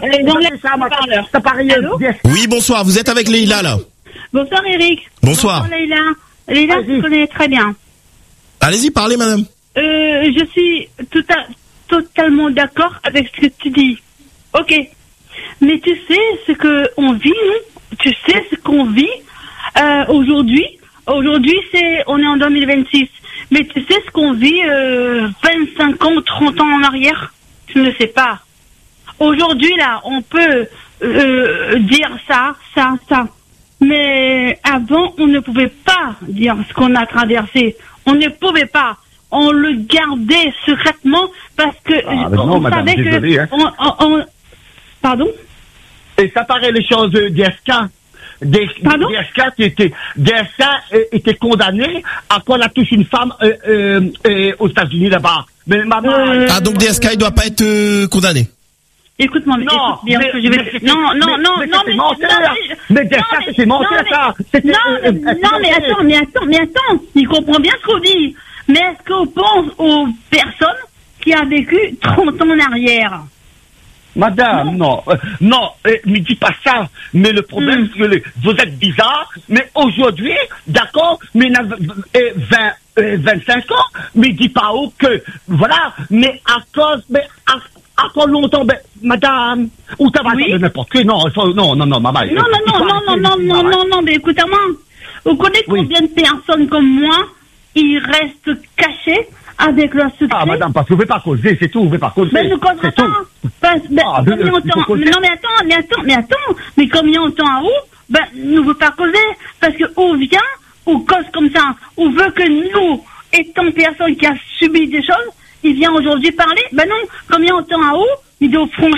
ça paraît. Oui, bonsoir, vous êtes avec Leïla, là. Bonsoir, Eric. Bonsoir. Bonsoir, Leïla. Leïla, je connais très bien. Allez-y, parlez, madame. Euh, je suis tout à, totalement d'accord avec ce que tu dis. Ok. Mais tu sais ce que on vit, nous? Tu sais ce qu'on vit, euh, aujourd'hui? Aujourd'hui, c'est, on est en deux mille vingt-six. Mais tu sais ce qu'on vit, euh, vingt-cinq ans, trente ans en arrière? Tu ne sais pas. Aujourd'hui, là, on peut, euh, dire ça, ça, ça. Mais avant, on ne pouvait pas dire ce qu'on a traversé. On ne pouvait pas. On le gardait secrètement parce que ah, on non, madame, savait désolé, que... Hein. On, on, on... Pardon? Et ça paraît les choses d'I S K. Des, Pardon? D S K qui était, D S K euh, était condamné à quoi la touche une femme euh, euh, euh, aux États-Unis là-bas. Mais maman. Euh... Ah, donc D S K il doit pas être euh, condamné. Écoute-moi, mais non, écoute bien mais, que je vais. Mais, non, non, mais, non, mais non, mais. Menteur. Mais D S K c'était menteur, ça. Non, mais, non, mais attends, mais attends, mais attends. Il comprend bien ce qu'on dit. Mais est-ce qu'on pense aux personnes qui ont vécu trente ans en arrière? Madame, non, non, euh, non euh, ne dis pas ça. Mais le problème, mm. c'est que les, vous êtes bizarre. Mais aujourd'hui, d'accord, mais euh, vingt, euh, vingt-cinq ans, mais dis pas où que, voilà, mais à cause, mais à, à cause longtemps, ben, madame, ou ça va oui? de n'importe qui, non, non, non, non, maman. Non, non, non, non, non, non, non, non, non, mais écoutez-moi, vous connaissez oui. combien de personnes comme moi, ils restent cachés avec leur secret. Ah, madame, parce que vous ne pouvez pas causer, c'est tout, vous ne pouvez pas causer. Mais ne causera pas. Parce, ben, ah, combien de temps, mais non, mais attends, mais attends, mais attends, mais combien de temps à où, ben, ne veut pas causer, parce que ou vient, ou cause comme ça, ou veut que nous, étant personne qui a subi des choses, il vient aujourd'hui parler, ben non, combien de temps à où, il dit, franchement,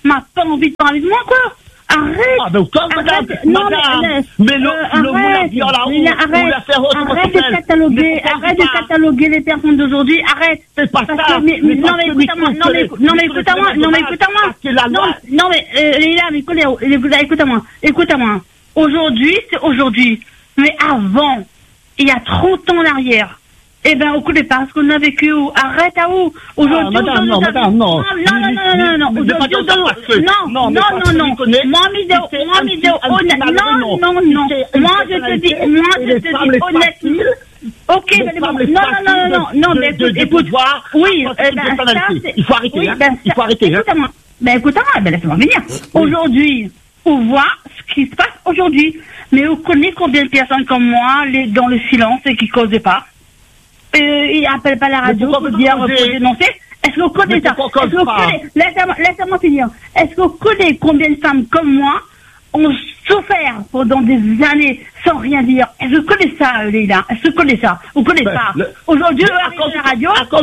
m'a pas envie de parler de moi, quoi. Arrête. Ah, mais comme madame, non, madame, mais, mais le, euh, le arrête, moulin là-haut, mais là, arrête, arrête de cataloguer, arrête de cataloguer les personnes d'aujourd'hui, arrête. C'est pas Parce ça. que, mais, mais, non, mais écoute-moi, non, mais, non, mais écoute-moi, non, mais écoute-moi. Non, non, mais, euh, Leïla, mais écoute-moi, écoute-moi, écoute-moi. Aujourd'hui, c'est aujourd'hui. Mais avant, il y a trente ans en arrière, eh ben, au coup des parce qu'on a vécu où? Arrête à où? Aujourd'hui, ah, madame, non, madame, non. Non, non, non, non, non, aujourd'hui, non, non, non, non. Moi, Midéo, moi, Midéo, honnête, non, non, non. Moi, je te dis, moi, je te dis honnêtement. Ok, mais bon, non, non, non, non, non, mais écoute, écoute, oui, eh ben, ça, c'est, il faut arrêter, hein. Il faut arrêter, hein. Écoute-moi, ben, écoute-moi, ben, laisse-moi venir. Aujourd'hui, on voit ce qui se passe aujourd'hui. Mais on connaît combien de personnes comme moi, les, dans le silence et qui causaient pas. Euh, ils n'appellent pas la radio pour dire, pour dénoncer. Est-ce qu'on connaît ça? Est-ce qu'on connaît, laissez-moi, laissez-moi finir. Est-ce qu'on connaît combien de femmes comme moi ont souffert pendant des années sans rien dire? Est-ce que vous connaissez ça, Leïla? Est-ce que vous connaissez ça? Vous ne connaissez pas. Le... Aujourd'hui, on arrive à la radio. Attends,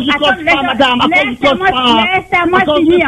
laissez-moi finir.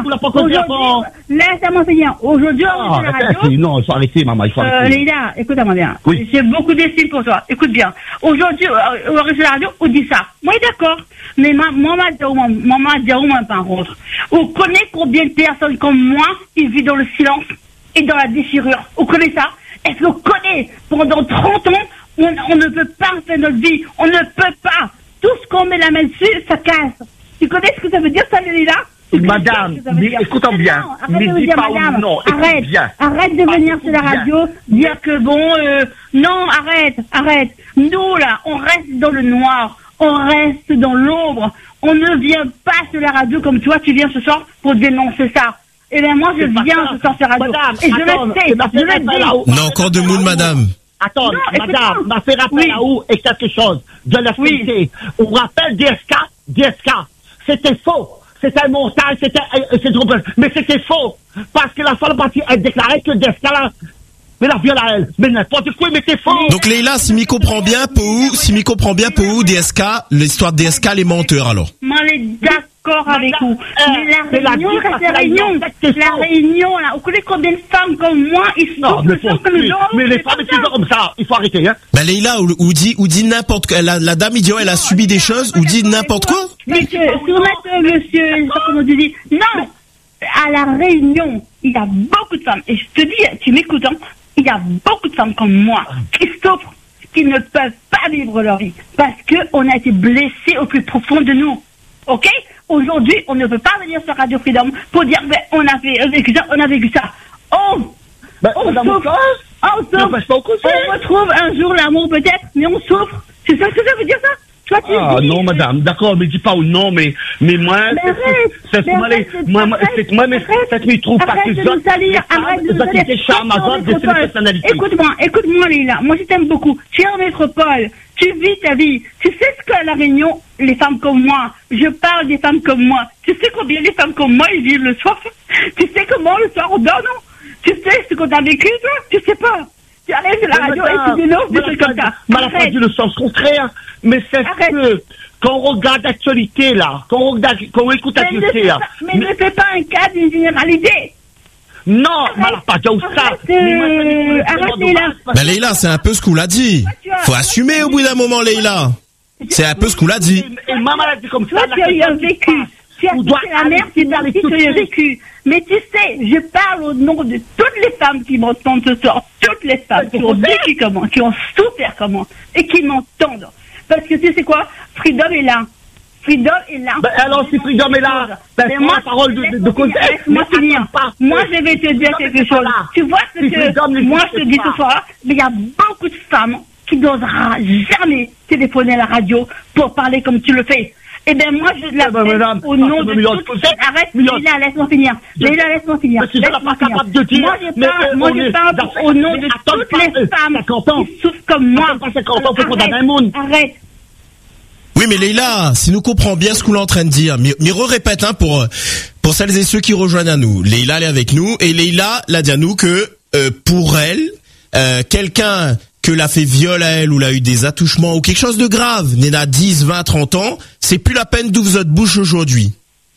Laissez-moi finir. Aujourd'hui, on arrive à la radio. Non, il faut arrêter, maman, il faut arrêter. Euh, Leïla, écoute-moi bien. Oui. J'ai beaucoup d'estime pour toi. Écoute bien. Aujourd'hui, on arrive à la radio, on dit ça. Moi, d'accord. Mais moi, maman, dis-moi par contre. On connaît combien de personnes comme moi qui vivent dans le silence et dans la déchirure. On connaît ça? Est-ce qu'on connaît? Pendant trente ans, on, on ne peut pas faire notre vie. On ne peut pas. Tout ce qu'on met la main dessus, ça casse. Tu connais ce que ça veut dire, ça, Leïla? Madame, écoutons bien. Non, arrête de dire madame. Non, arrête. Bien. Arrête de venir sur la radio, dire que bon, euh, non, arrête, arrête. Nous, là, on reste dans le noir. On reste dans l'ombre. On ne vient pas sur la radio comme toi, tu viens ce soir pour dénoncer ça. Eh bien, moi, je viens ce soir sur la radio. Madame, et je attends, le sais, je le dis. Non, encore deux mots de madame. Attends, non, madame, m'a fait rappel oui. là-haut et quelque chose de la vérité. Oui. On rappelle D S K, D S K. C'était faux. C'était un montage, c'était, c'est trop, mais c'était faux. Parce que la seule partie, elle déclarait que D S K là, mais la viole à elle. Mais n'importe quoi, mais c'est faux. Donc, Leïla, si m'y comprend bien, Pou, si m'y comprend bien, Pou, D S K, l'histoire de D S K, les menteurs, alors. Moi, on est d'accord avec vous. Euh, mais la réunion, c'est la réunion. La réunion, là. Vous connaissez combien de femmes comme moi, ils sont, mais, sont comme nous. Mais les femmes, ils sont comme ça. Il faut arrêter, hein. Ben, Leïla, ou, ou dit, ou dit n'importe quoi. La, la dame, il dit, elle a subi des choses, ou dit n'importe quoi. Monsieur, si vous mettez, monsieur, je sais pas comment tu dis. Non! À la réunion, il y a beaucoup de femmes. Et je te dis, tu m'écoutes, hein. Il y a beaucoup de femmes comme moi qui souffrent, qui ne peuvent pas vivre leur vie parce qu'on a été blessés au plus profond de nous. Ok? Aujourd'hui, on ne peut pas venir sur Radio Freedom pour dire ben, on a fait, vécu ça, on a vécu ça. On, ben, on souffre, on souffre, on retrouve un jour l'amour peut-être, mais on souffre. C'est ça que ça veut dire ça? Toi, tu ah dis, non, madame, d'accord, mais dis pas non, mais, mais moi, c'est moi, moi, c'est moi, mais c'est me trouve pas que je nous salir, arrête de nous salir. Écoute-moi, écoute-moi, Leïla, moi je t'aime beaucoup. Tu es en métropole, tu vis ta vie. Tu sais ce qu'à La Réunion, les femmes comme moi, je parle des femmes comme moi. Tu sais combien les femmes comme moi, ils vivent le soir? Tu sais comment le soir on dort, non? Tu sais ce qu'on a vécu, toi? Tu sais pas. Tu arrives sur la radio et tu dénonces des trucs comme ça. Mais elle n'a pas dit le sens contraire. Mais c'est que, quand on regarde l'actualité, là, quand on regarde, quand on écoute l'actualité, là. Mais ne fais pas un cas d'une généralité. Non, elle n'a pas dit ça. Arrêtez là. Ben, Leïla, c'est un peu ce qu'on l'a dit. Faut assumer au bout d'un moment, Leïla. C'est un peu ce qu'on l'a dit. Et maman l'a dit comme ça. Toi, tu as eu un vécu. Tu as quitté la mère, tu as eu un vécu. Mais tu sais, je parle au nom de toutes les femmes qui m'entendent ce soir, toutes les femmes qui ont vécu comment, qui ont souffert comment, et qui m'entendent. Parce que tu sais quoi, Freedom est là. Freedom est là. Ben alors si Freedom est là, ben c'est la parole de, de, de côté. Laisse-moi finir. Moi je vais te dire quelque chose. Tu vois ce que moi je te dis ce soir-là, mais il y a beaucoup de femmes qui n'osera jamais téléphoner à la radio pour parler comme tu le fais. Eh bien, moi, je la fais au nom de toutes... Arrête, Leïla, laisse-moi finir. Leïla, laisse-moi finir. Laisse-moi finir. Moi, je parle, moi, je parle au nom de toutes les femmes qui souffrent comme moi. Arrête. Oui, mais Leïla, si nous comprenons bien ce qu'on est en train de dire, mais, mais répète, hein, pour, pour celles et ceux qui rejoignent à nous. Leïla, elle est avec nous, et Leïla l'a dit à nous que, euh, pour elle, euh, quelqu'un que l'a fait viol à elle ou l'a eu des attouchements ou quelque chose de grave, n'est à dix, vingt, trente ans, c'est plus la peine d'ouvrir votre bouche aujourd'hui.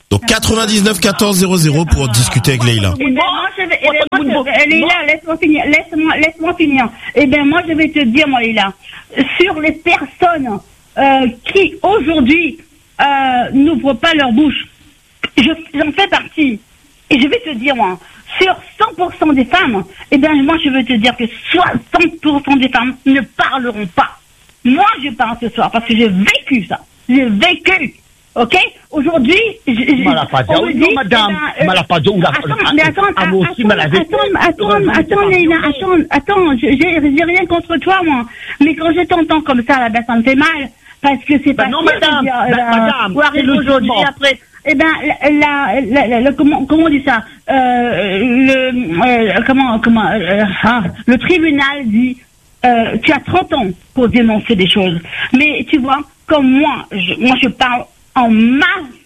Donc quatre-vingt-dix-neuf quatorze zéro zéro pour discuter avec Leïla. Eh ben, moi, je vais, eh ben, moi, je vais, Leïla, laisse-moi finir, laisse-moi, laisse-moi finir. Eh ben, moi, je vais te dire, moi, Leïla, sur les personnes, euh, qui, aujourd'hui, euh, n'ouvrent pas leur bouche, je, j'en fais partie. Et je vais te dire, moi, sur cent pour cent des femmes, eh ben, moi, je veux te dire que soixante pour cent des femmes ne parleront pas. Moi, je parle ce soir parce que j'ai vécu ça. J'ai vécu. Ok? Aujourd'hui, je, je, Malapada, on me dit, non, madame, eh ben, euh, Malapada, on l'a- attends, mais attends, ah, moi aussi, attends, maladie. attends, attends, attends, Leïla, attends, attends, je- j'ai j'ai rien contre toi, moi. Mais quand je t'entends comme ça, là, ben, ça me fait mal. Parce que c'est Ben pas non, sûr de madame, dire, ben, euh, madame, ou arrive c'est le aujourd'hui, jugement. après. Eh ben, la, la, la, la- la- comment, comment on dit ça? Euh, le, euh, comment, comment, euh, ah, le tribunal dit, euh, tu as trente ans pour dénoncer des choses. Mais tu vois, comme moi, je, moi je parle en ma,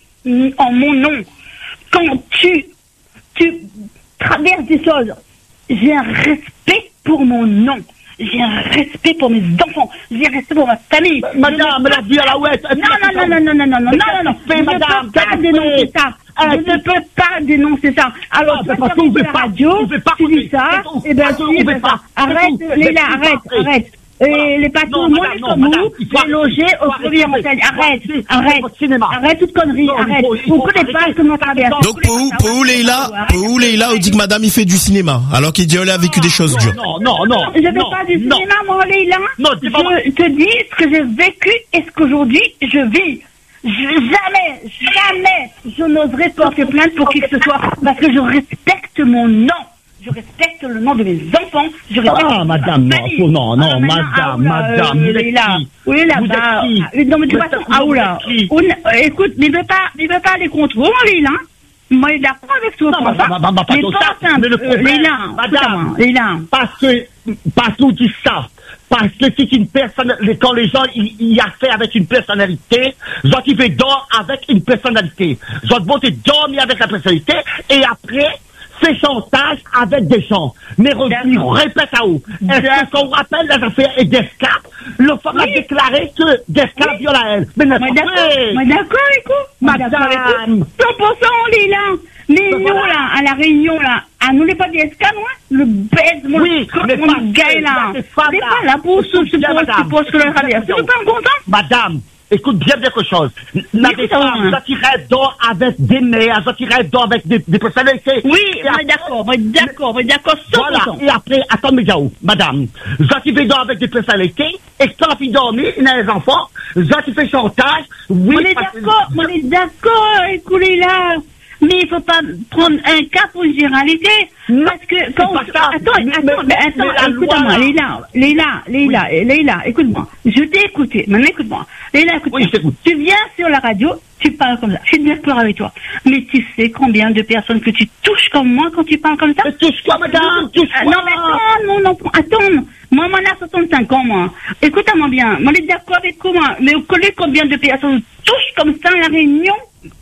en mon nom. Quand tu, tu traverses des choses, j'ai un respect pour mon nom. J'ai un respect pour mes enfants. J'ai un respect pour ma famille. Madame, la vie à la ouest. Non, non, non, non, non, non, non, non, non, non. Je ne peux pas dénoncer ça. Je ne peux pas dénoncer ça. Alors, tu vas sur la radio, tu dis ça, et ben, tu dis ça. Arrête, Léla, arrête, arrête. Et les patrons, moi, les comme vous, les loger au premier hôtel. Arrête, arrête, arrête toute connerie, arrête. On ne connaît pas comment traverser. Donc pour où, pour où Leïla, pour où Leïla, on dit que madame il fait du cinéma, alors qu'il dit elle a vécu des choses dures. Non, non, non. Je ne fais pas du cinéma, moi, Leïla. Je te dis ce que j'ai vécu et ce qu'aujourd'hui je vis. Je, jamais, jamais, je n'oserais porter plainte pour qui que ce soit, parce que je respecte mon nom. Je respecte le nom de mes enfants. Je respecte Ah, madame, non, non, non, madame, madame, vous êtes qui? Oui, là, Vous bah, êtes qui? non, mais de Vous toute façon, êtes- ah, vous oula. êtes qui? On- euh, Écoute, mais il veut pas, il veut pas aller contre moi, Leïla. Moi, il est d'accord avec toi, Non, pour bah, ça. bah, bah, bah, pas Mais tout pas ça. simple, Mais le euh, problème, Leïla, madame, Leïla. parce que, parce qu'on dit ça, parce que c'est une personne, quand les gens, ils, ils a fait avec une personnalité, genre, ils veulent dormir avec une personnalité. Genre, bon, tu dormir avec la personnalité, et après, fait chantage avec des gens. Mais revenir, répète à où. Est-ce qu'on rappelle les affaires d'Escap? Le femme a déclaré que d'Escap viole à elle. Mais n'est-ce Moi, pas d'accord, vrai? moi, d'accord avec vous. Moi, d'accord avec vous. Madame. cent pour cent, Leïla. Mais nous, là, à la Réunion, là, à nous, les pas des escales, moi, le bête, mon, Oui, mais mon parce que gars, là. ces femmes-là- C'est pas là pour ce, ce, Bien, pour madame. ce, pour ce que le traverse. C'est pas content? Madame, écoute bien quelque chose. La Écoute, femme, hein. j'attirerais d'or avec des mères, j'attirerais d'or avec des, des personnalités. Oui, Et moi, après- d'accord, moi, d'accord, moi, d'accord, cent pour cent. Voilà. Et après, attends, mais où, madame, j'attirerais d'or avec des personnalités, et quand il dormit, il a les enfants, j'attirerais chantage, oui. On est parce que- d'accord, on est d'accord, écoutez là. Mais il faut pas prendre un cas pour une généralité. Parce que quand on... pas ça. Attends, Mais- attends, mais- mais attends, mais la loi, écoute-moi, là. Leïla, Leïla, Leïla, Leïla, écoute-moi. Je t'ai écouté, maintenant écoute-moi. Leïla, écoute-moi. Oui, je t'écoute. Tu viens sur la radio, tu parles comme ça. Je suis d'accord avec toi. Mais tu sais combien de personnes que tu touches comme moi quand tu parles comme ça? Mais touche quoi, madame? Touche Ah, quoi? Non, mais attends, non, non, attends. Moi, moi, a soixante-cinq ans, moi. Écoute-moi bien. Moi, je suis d'accord avec toi, moi. Mais vous connaissez combien de personnes touchent comme ça à la Réunion?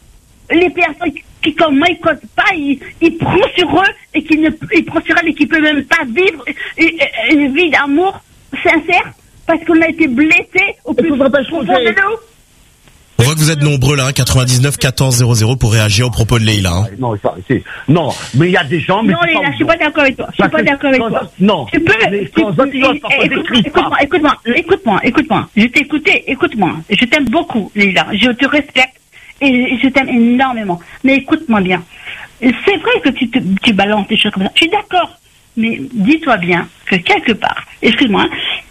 Les personnes qui, comme moi, ils causent pas, ils, ils prennent sur eux et qui ne, ils prennent sur elles et qui peuvent même pas vivre une, une- une vie d'amour sincère parce qu'on a été blessés au plus faudrait pas profond changer. de nous. On voit que vous êtes nombreux là, quatre-vingt-dix-neuf quatorze zéro zéro pour réagir aux propos de Leïla. Hein. Non, ça, c'est, non, mais il y a des gens, mais Non, c'est Léla, pas je suis pas d'accord avec toi. Je suis Parce pas que d'accord avec quand toi. ça- non. Tu peux, Mais tu quand peux- ça, tu dois pas eh, décrire écoute- écoute-moi, ça. écoute-moi, écoute-moi, écoute-moi. Je t'ai écouté, écoute-moi. Je t'aime beaucoup, Léla. Je te respecte et je t'aime énormément. Mais écoute-moi bien. C'est vrai que tu, te, tu balances des choses comme ça. Je suis d'accord. Mais dis-toi bien que quelque part, excuse-moi,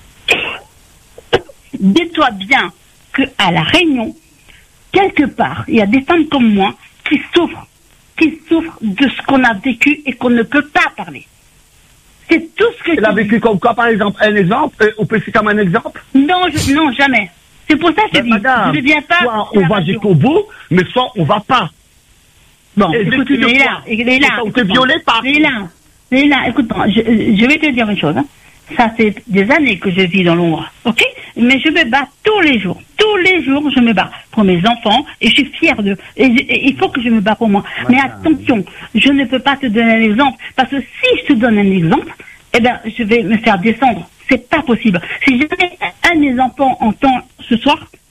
hein, dis-toi bien que à la Réunion, quelque part, il y a des femmes comme moi qui souffrent, qui souffrent de ce qu'on a vécu et qu'on ne peut pas parler. C'est tout ce que Elle a vécu comme quoi, par exemple? Un exemple? Euh, on peut citer comme un exemple? Non, je, non, jamais. C'est pour ça que je Ben, dis, madame, je ne viens pas. soit à on la va radio. jusqu'au bout, mais soit on va pas. Bon, Et écoute, vécu de Léla, quoi? Léla, Et ça, on te écoute-moi. violait par- Léla, Léla, écoute-moi, je, je vais te dire une chose. Hein. Ça fait des années que je vis dans l'ombre, ok? Mais je me bats tous les jours. Tous les jours, je me bats pour mes enfants et je suis fière d'eux. Et, je- et il faut que je me bats pour moi. Mais attention, je ne peux pas te donner un exemple. Parce que si je te donne un exemple, eh ben, je vais me faire descendre. C'est pas possible. Si jamais un de mes enfants entend ce soir,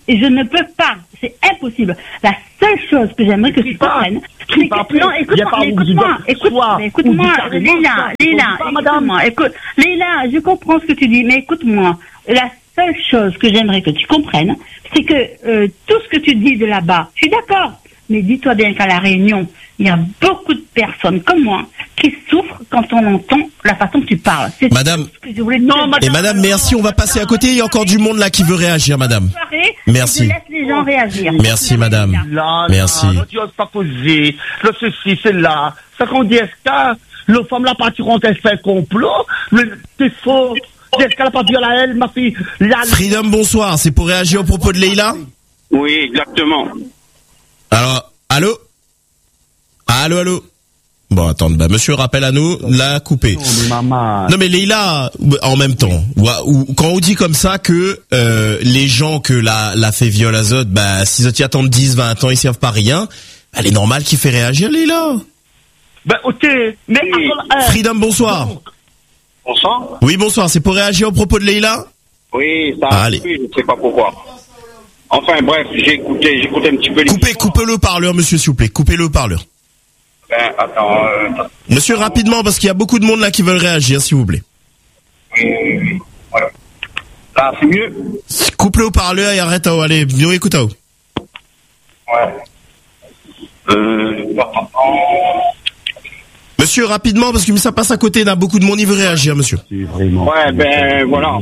Et je ne peux pas. C'est impossible. La seule chose que j'aimerais que tu comprennes, c'est que, non, écoute-moi, écoute-moi, écoute-moi, écoute-moi, Léla, Léla, écoute-moi, écoute, Léla, je comprends ce que tu dis, mais écoute-moi. La seule chose que j'aimerais que tu comprennes, c'est que euh, tout ce que tu dis de là-bas, je suis d'accord. Mais dis-toi bien qu'à La Réunion, il y a beaucoup de personnes comme moi qui souffrent quand on entend la façon que tu parles. C'est Madame, ce que je voulais non, madame, et madame, merci, on va passer à côté. Il y a encore du monde là qui veut réagir, madame. Merci. Je laisse les gens réagir. Merci, madame. Là, Merci. Là, tu n'oses pas poser. Le ceci, c'est là. Ça qu'on dit, est-ce que le femme là partiront, elle fait un complot? C'est faux. Est-ce qu'elle a pas dit à elle, ma fille? La... Freedom, bonsoir. C'est pour réagir au propos de Leïla? Oui, exactement. Alors, allô? Allô, allô? Bon, attends, bah, monsieur rappelle à nous, l'a coupé. Non, mais maman. Non, mais Leïla, en même temps, ou, ou, quand on dit comme ça que, euh, les gens que la, la fait viol azote, bah, s'ils y attendent dix, vingt ans, ils servent pas rien, bah, elle est normale qu'il fait réagir, Leïla. Ben, ok, mais... Oui. Euh, Freedom, bonsoir. Bonsoir. Oui, bonsoir, c'est pour réagir au propos de Leïla? Oui, ça Ah, a allez. coupé, je ne sais pas pourquoi. Enfin bref, j'ai écouté, j'ai écouté un petit peu les... Coupez, coupez le parleur, monsieur, s'il vous plaît. Coupez le parleur. Ben, attends, euh, Monsieur, rapidement, parce qu'il y a beaucoup de monde là qui veulent réagir, s'il vous plaît. oui, oui, oui, voilà. Là, c'est mieux? Coupe le haut-parleur et arrête, oh, allez, viens écouter. Oh. Ouais. Euh, attends. Monsieur, rapidement, parce que ça passe à côté, là, beaucoup de monde, il veut réagir, monsieur. Ouais, ben, voilà.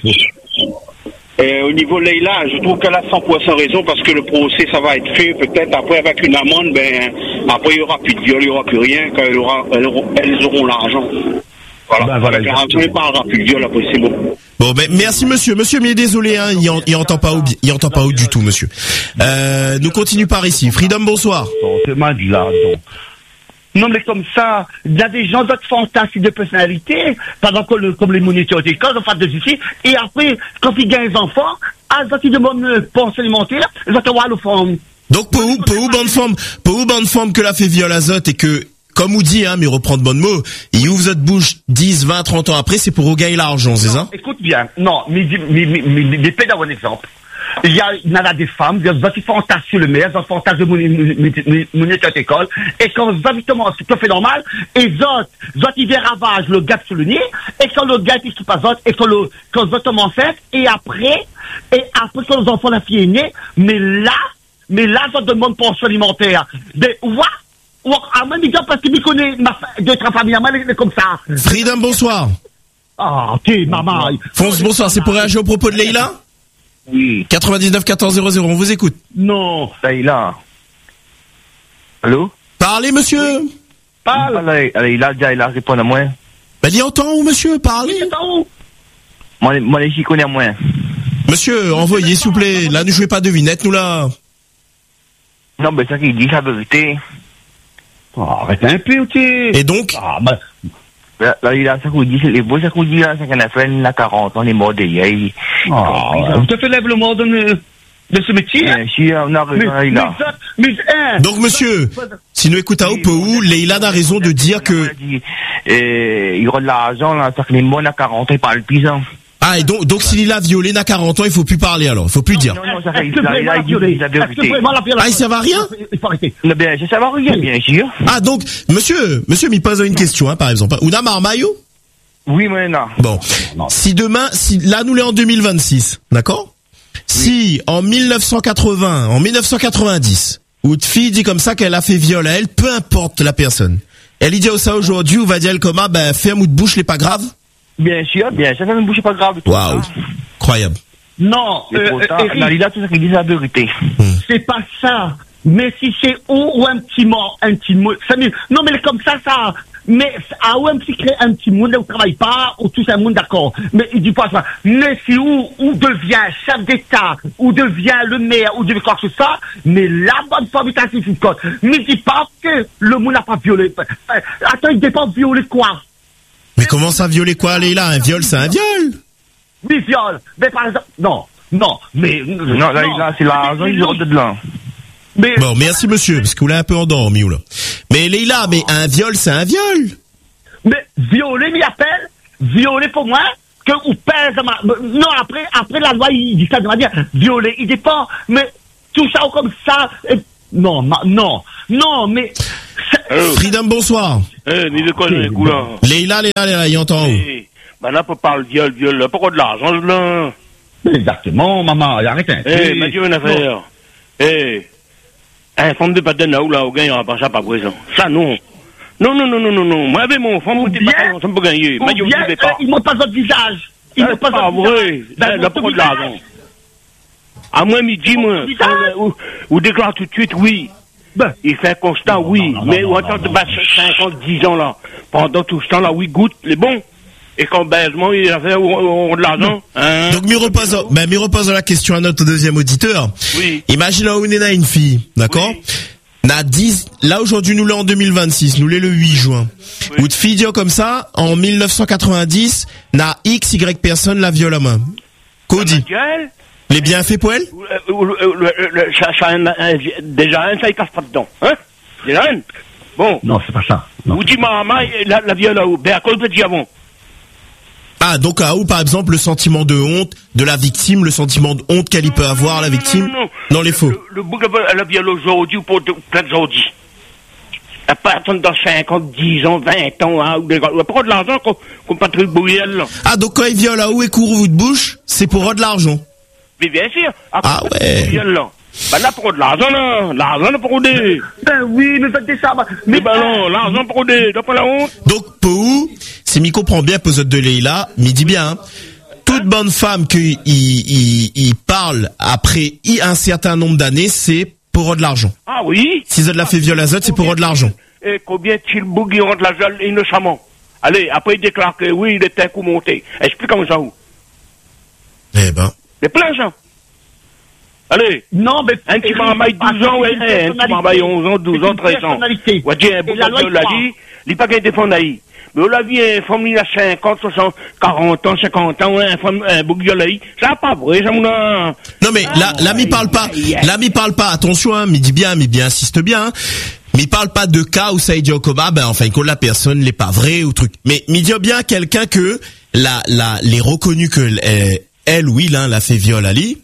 Et au niveau de Leïla, je trouve qu'elle a cent pour cent raison parce que le procès, ça va être fait peut-être après avec une amende, ben, après il n'y aura plus de viol, il n'y aura plus rien, quand elles auront, elles auront, elles auront l'argent. Voilà. Ben, voilà, avec l'argent, il n'y aura plus de viol, après c'est bon. Bon, ben, merci monsieur. Monsieur, mais désolé, hein, il, en, il entend pas où, il entend pas où du tout, monsieur. Euh, nous continuons par ici. Freedom, bonsoir. C'est mal là, donc. Non, mais comme ça, il y a des gens d'autres fantasmes de personnalité, pendant que le, comme les moniteurs d'école, enfin de ici, et après, quand ils gagnent des enfants, ah, quand ils demandent une pension alimentaire, ils vont avoir le fond. Donc, pour où, pour où, bonne forme, pour où, bonne forme que la fait viol azote et que, comme vous dit, hein, mais reprendre bonne mot, il ouvre votre bouche dix, vingt, trente ans après, c'est pour regagner l'argent, c'est ça? Écoute bien, non, mais, mais, mais, mais, mais, mais, d'avoir un exemple. Il y a, il y en a des femmes, des gens qui fantasment sur le maire, des gens fantasment de mon état d'école, et quand justement, c'est tout à fait normal, et autres, autres, ils ravagent le gars sur le nez, et quand le gars, il se passe autres, et quand le, quand les autres enceinte, et après, et après, quand les enfants, la fille est née, mais là, mais là, ça demande pension alimentaire. Mais, ouais, ouais, à même temps, parce qu'il me connaît, ma, deux, trois familles, elle est comme ça. Freedom, bonsoir. Ah, ok, maman. Fonce, bonsoir, c'est pour réagir au propos de Leïla? Oui. quatre-vingt-dix-neuf quatorze zéro zéro, on vous écoute. Non. Leïla. Allô? Parlez, monsieur. Parle. Allez, il a déjà, il a répondu à moi. Ben, il entend où, monsieur? Parlez. Moi, moi, j'y connais moins. Monsieur, envoyez, s'il vous plaît. Là, ne jouez pas devinette, nous, là. Non, mais ça qu'il dit, la vérité. Oh, arrête un peu, ok. Et donc? Ah, bah. Là, là, il a ça qu'on dit, les beaux, ça qu'on dit, là, c'est qu'on a fait, il a quarante ans, il est mort d'hier. Ah, vous te faites lève le mort de, de ce métier? Bien sûr, on a raison, Leïla. Mais, mais, donc, monsieur, si nous écoutons au où, Leïla a raison de dire que... Et, il y aura de l'argent, là, ça qu'il est mort à quarante ans, il parle plus, hein. Ah, et donc, donc s'il a violé, n'a quarante ans, il faut plus parler alors, il faut plus dire. Non, non, ça fait, il a dit la vérité. Ah, il ça va rien? Il faut arrêter. Non, bien, ça va rien, bien sûr. Ah, donc, monsieur, monsieur m'y pose une question, hein, par exemple. Una Marmayo? Oui, mais non. Bon. Si demain, si, là, nous l'est en deux mille vingt-six, d'accord? Si, en mille neuf cent quatre-vingts, en mille neuf cent quatre-vingt-dix, une fille dit comme ça qu'elle a fait viol à elle, peu importe la personne. Elle dit ça aujourd'hui, ou va dire comme, ah, ben, ferme ou de bouche, n'est pas grave? Bien sûr, bien sûr, ça ne me bouge pas grave. Waouh. Incroyable. Non, euh, euh, il a tout ça qui dit la vérité. C'est pas ça. Mais si c'est ou, ou un petit mot, un petit mot, ça me... Non, mais comme ça, ça, mais, à ou un petit crée un petit monde, où travaille pas, ou tout un monde d'accord. Mais il dit pas ça. Mais si ou, ou devient chef d'État, ou devient le maire, ou devient quoi que ce soit, mais la bonne femme est assez efficace. Mais dis pas que le monde n'a pas violé. Attends, il n'est pas violé quoi? Mais comment ça violer quoi, Leïla? Un viol, c'est un viol. Oui, viol. Mais par exemple, non, non, mais... Non, là, non, là c'est l'argent, il y de là. Mais... Bon, merci monsieur, parce que vous l'avez un peu endormi, ou là. Mais Leïla, mais un viol, c'est un viol. Mais violer, m'y appelle. Violer pour moi, que ou pèse ma, non, après, après la loi, il dit ça de manière violée, il dépend, mais tout ça comme ça, et, non, ma, non, non, mais, Freedom, bonsoir. Eh, ni de quoi, les couleurs. Leïla, Leïla, Leïla, il entend où? Eh, ben là, on parle viol, viol, là, pourquoi de l'argent, là? Exactement, maman, arrête un peu. Eh, m'a dit une affaire. Eh, un femme de patin là, ou là, au gain, il n'y aura pas ça, pas présent. Ça, non. Non, non, non, non, non, non. Moi, avec mon femme, ou t'es pas, ça me peut gagner. M'a dit, on ne pas. Ils m'ont pas votre visage. Ils m'ont pas votre visage. vrai. Ben, là, pourquoi de l'argent? À moi, midi, moi, ou, ou déclare tout de suite, oui. Ben, il fait un constat, oui, non, non, mais non, non, en tant que cinquante, dix ans là, pendant tout ce temps là, oui, goûte, les bons. Et quand baisement, il a fait on, on de l'argent. Hein? Donc, mi repose, ben, mi repose la question à notre deuxième auditeur. Oui. Imagine là où on est là une fille, d'accord? Oui. N'a dix, là aujourd'hui nous l'est en deux mille vingt-six, nous l'est le huit juin. Oui. Ou de fille dire comme ça, en mille neuf cent quatre-vingt-dix, n'a X, Y personne la viole à main. Cody. Les bienfaits pour elle? Déjà un, ça il casse pas dedans. Hein? Déjà un. Bon. Non, c'est pas ça. Non. Ou dis maman, la, la viole là où? Ben, à cause de diamant. Ah, donc à où, par exemple, le sentiment de honte de la victime, le sentiment de honte qu'elle y peut avoir, la victime? Non, non, non. Non, les faux. Le, le bouc, elle a violé aujourd'hui ou pour peut-être aujourd'hui. Elle peut attendre dans cinquante, dix ans, vingt ans, hein, ou des gars. Pourquoi de l'argent qu'on, qu'on Patrick Bouyel, là? Ah, donc quand il viole à où et couvre de bouche, c'est pour de l'argent. Mais bien sûr. Ah ouais. Bouyel, là. Ben là, pour de l'argent, là. L'argent, là, pour des. Ben oui, mais faites des ça. Mais ben non, l'argent pour des. T'as pas la honte? Donc, pour si m'y comprend bien, poseur de Leïla, m'y dit bien, hein, toute bonne femme qui il, il parle après un certain nombre d'années, c'est pour de l'argent. Ah oui? Si elle l'a fait violer à c'est pour de l'argent. Et combien de bougs rentre la gueule innocemment? Allez, après il déclare que oui, il était un coup monté. Explique comme ça où? Eh ben. C'est plein ça. Allez. Non, mais. Un petit mambaye douze ans, ouais, un petit mambaye onze ans, douze ans, treize ans. Ouais, tiens, un bouc de la dit, il n'est pas qu'un défend d'aïe. Mais on l'a vu, un femme, il a cinquante, soixante, quarante ans, cinquante ans, un femme, un bouc de la ça n'a pas vrai, ça m'a. Non, mais là, là, m'y parle pas. Là, m'y parle pas. Attention, hein, m'y dit bien, m'y bien, insiste bien, hein. Mais il parle pas de cas où ça est dit au coma, ben, enfin, que la personne n'est pas vraie ou truc. Mais, m'y dit bien quelqu'un que, la, la, les reconnus que, elle, elle ou il, hein, l'a fait viol à lui,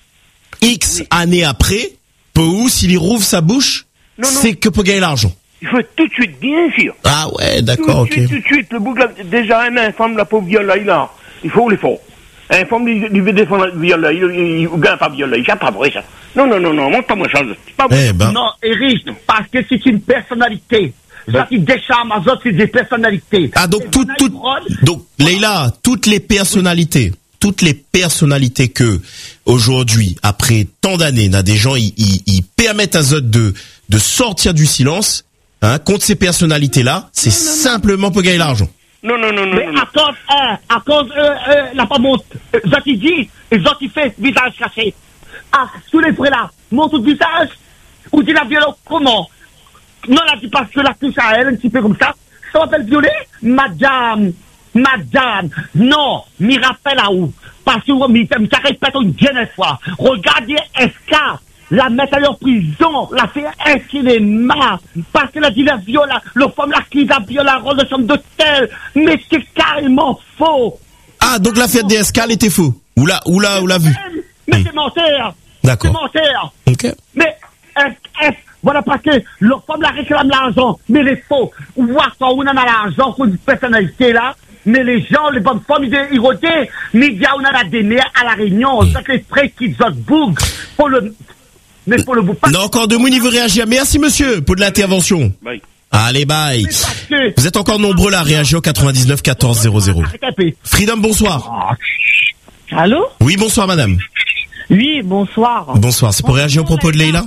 X oui. années après, pour s'il y rouvre sa bouche, non, non. c'est que pour gagner l'argent. Il faut tout de suite, bien sûr. Ah ouais, d'accord, ok. Tout de suite, tout de suite, le bouc, déjà, un femme, la pauvre viol, là, il a, il faut les faut. Un femme, il veut défendre le viol, là, il, il, il gagne pas viol, là, c'est pas vrai, ça. Non, non, non, non, montre-moi ça, c'est pas vrai. Eh ben. Non, Eric, parce que c'est une personnalité. Ça qui décharme à autres, c'est des personnalités. Ah, donc, tout, tout, donc, Leïla, toutes les personnalités. Toutes les personnalités que aujourd'hui, après tant d'années, là, des gens, ils, ils, ils permettent à Zot de de sortir du silence, hein, contre ces personnalités-là, c'est non, non, simplement pour gagner l'argent. Non, non, non, non. Mais à cause, euh, à cause, euh, euh, la pas monte, Zot il dit, Zot il fait visage caché. Ah, tous les frères là, monte le visage, ou dit la violence comment? Non, là, tu parce que la touche à elle, un petit peu comme ça. Ça m'appelle violer? Madame. Madame, non, m'y rappelle à où? Parce que, m'y répète une dernière fois. Regardez S K, la mettre à en prison, la fait un cinéma, parce qu'elle a dit la viole, le femme la qui a violé la rôle de chambre d'hôtel, mais c'est carrément faux. Ah, donc l'affaire des S K, elle était faux. Ou là, ou là, ou l'a vu. Mais c'est menteur. D'accord. C'est menteur. Ok. Mais, S F, voilà, parce que le femme la réclame l'argent, mais les faux. Ou voir quand on a l'argent pour une personnalité là, mais les gens, les bonnes femmes, ils ils rotaient, mais il y a on a la démé à la Réunion, ça fait frais qu'ils ont boug pour le, mais pour le bout pas. Non, encore deux mots, il veut réagir. Merci, monsieur, pour de l'intervention. Bye. Allez, bye. Vous êtes encore nombreux là à réagir au quatre-vingt-dix-neuf quatorze zéro zéro. Freedom, bonsoir. Allô? Oui, bonsoir, madame. Oui, bonsoir. Bonsoir, c'est pour réagir au propos de Leïla?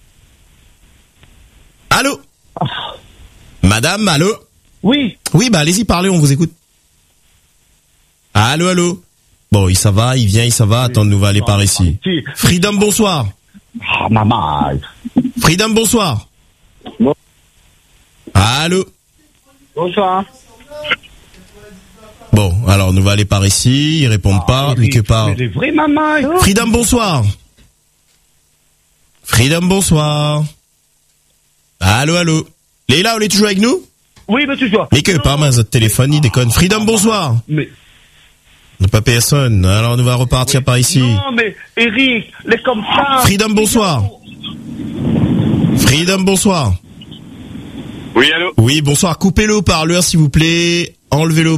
Allô? Oh. Madame, allô? Oui. Oui, bah, allez-y, parlez, on vous écoute. Allô, allô. Bon, il ça va, il vient, il ça va. Attends, nous va aller par ici. Freedom, bonsoir. Ah, maman. Freedom, bonsoir. Bon. Allô. Bonsoir. Bon, alors nous va aller par ici. Ils répondent ah, pas, mais que part. C'est vrai, maman. Freedom, bonsoir. Freedom, bonsoir. Allô, allô. Leïla, on est toujours avec nous? Oui, mais toujours. Mais que par main, votre téléphone, il déconne. Freedom, bonsoir. Mais. n'a pas personne. Alors on va repartir oui. par ici. Non, mais Eric, les comme ça. Freedom, bonsoir. Freedom, bonsoir. Oui, allô. Oui, bonsoir. Coupez le haut-parleur, s'il vous plaît. Enlevez-le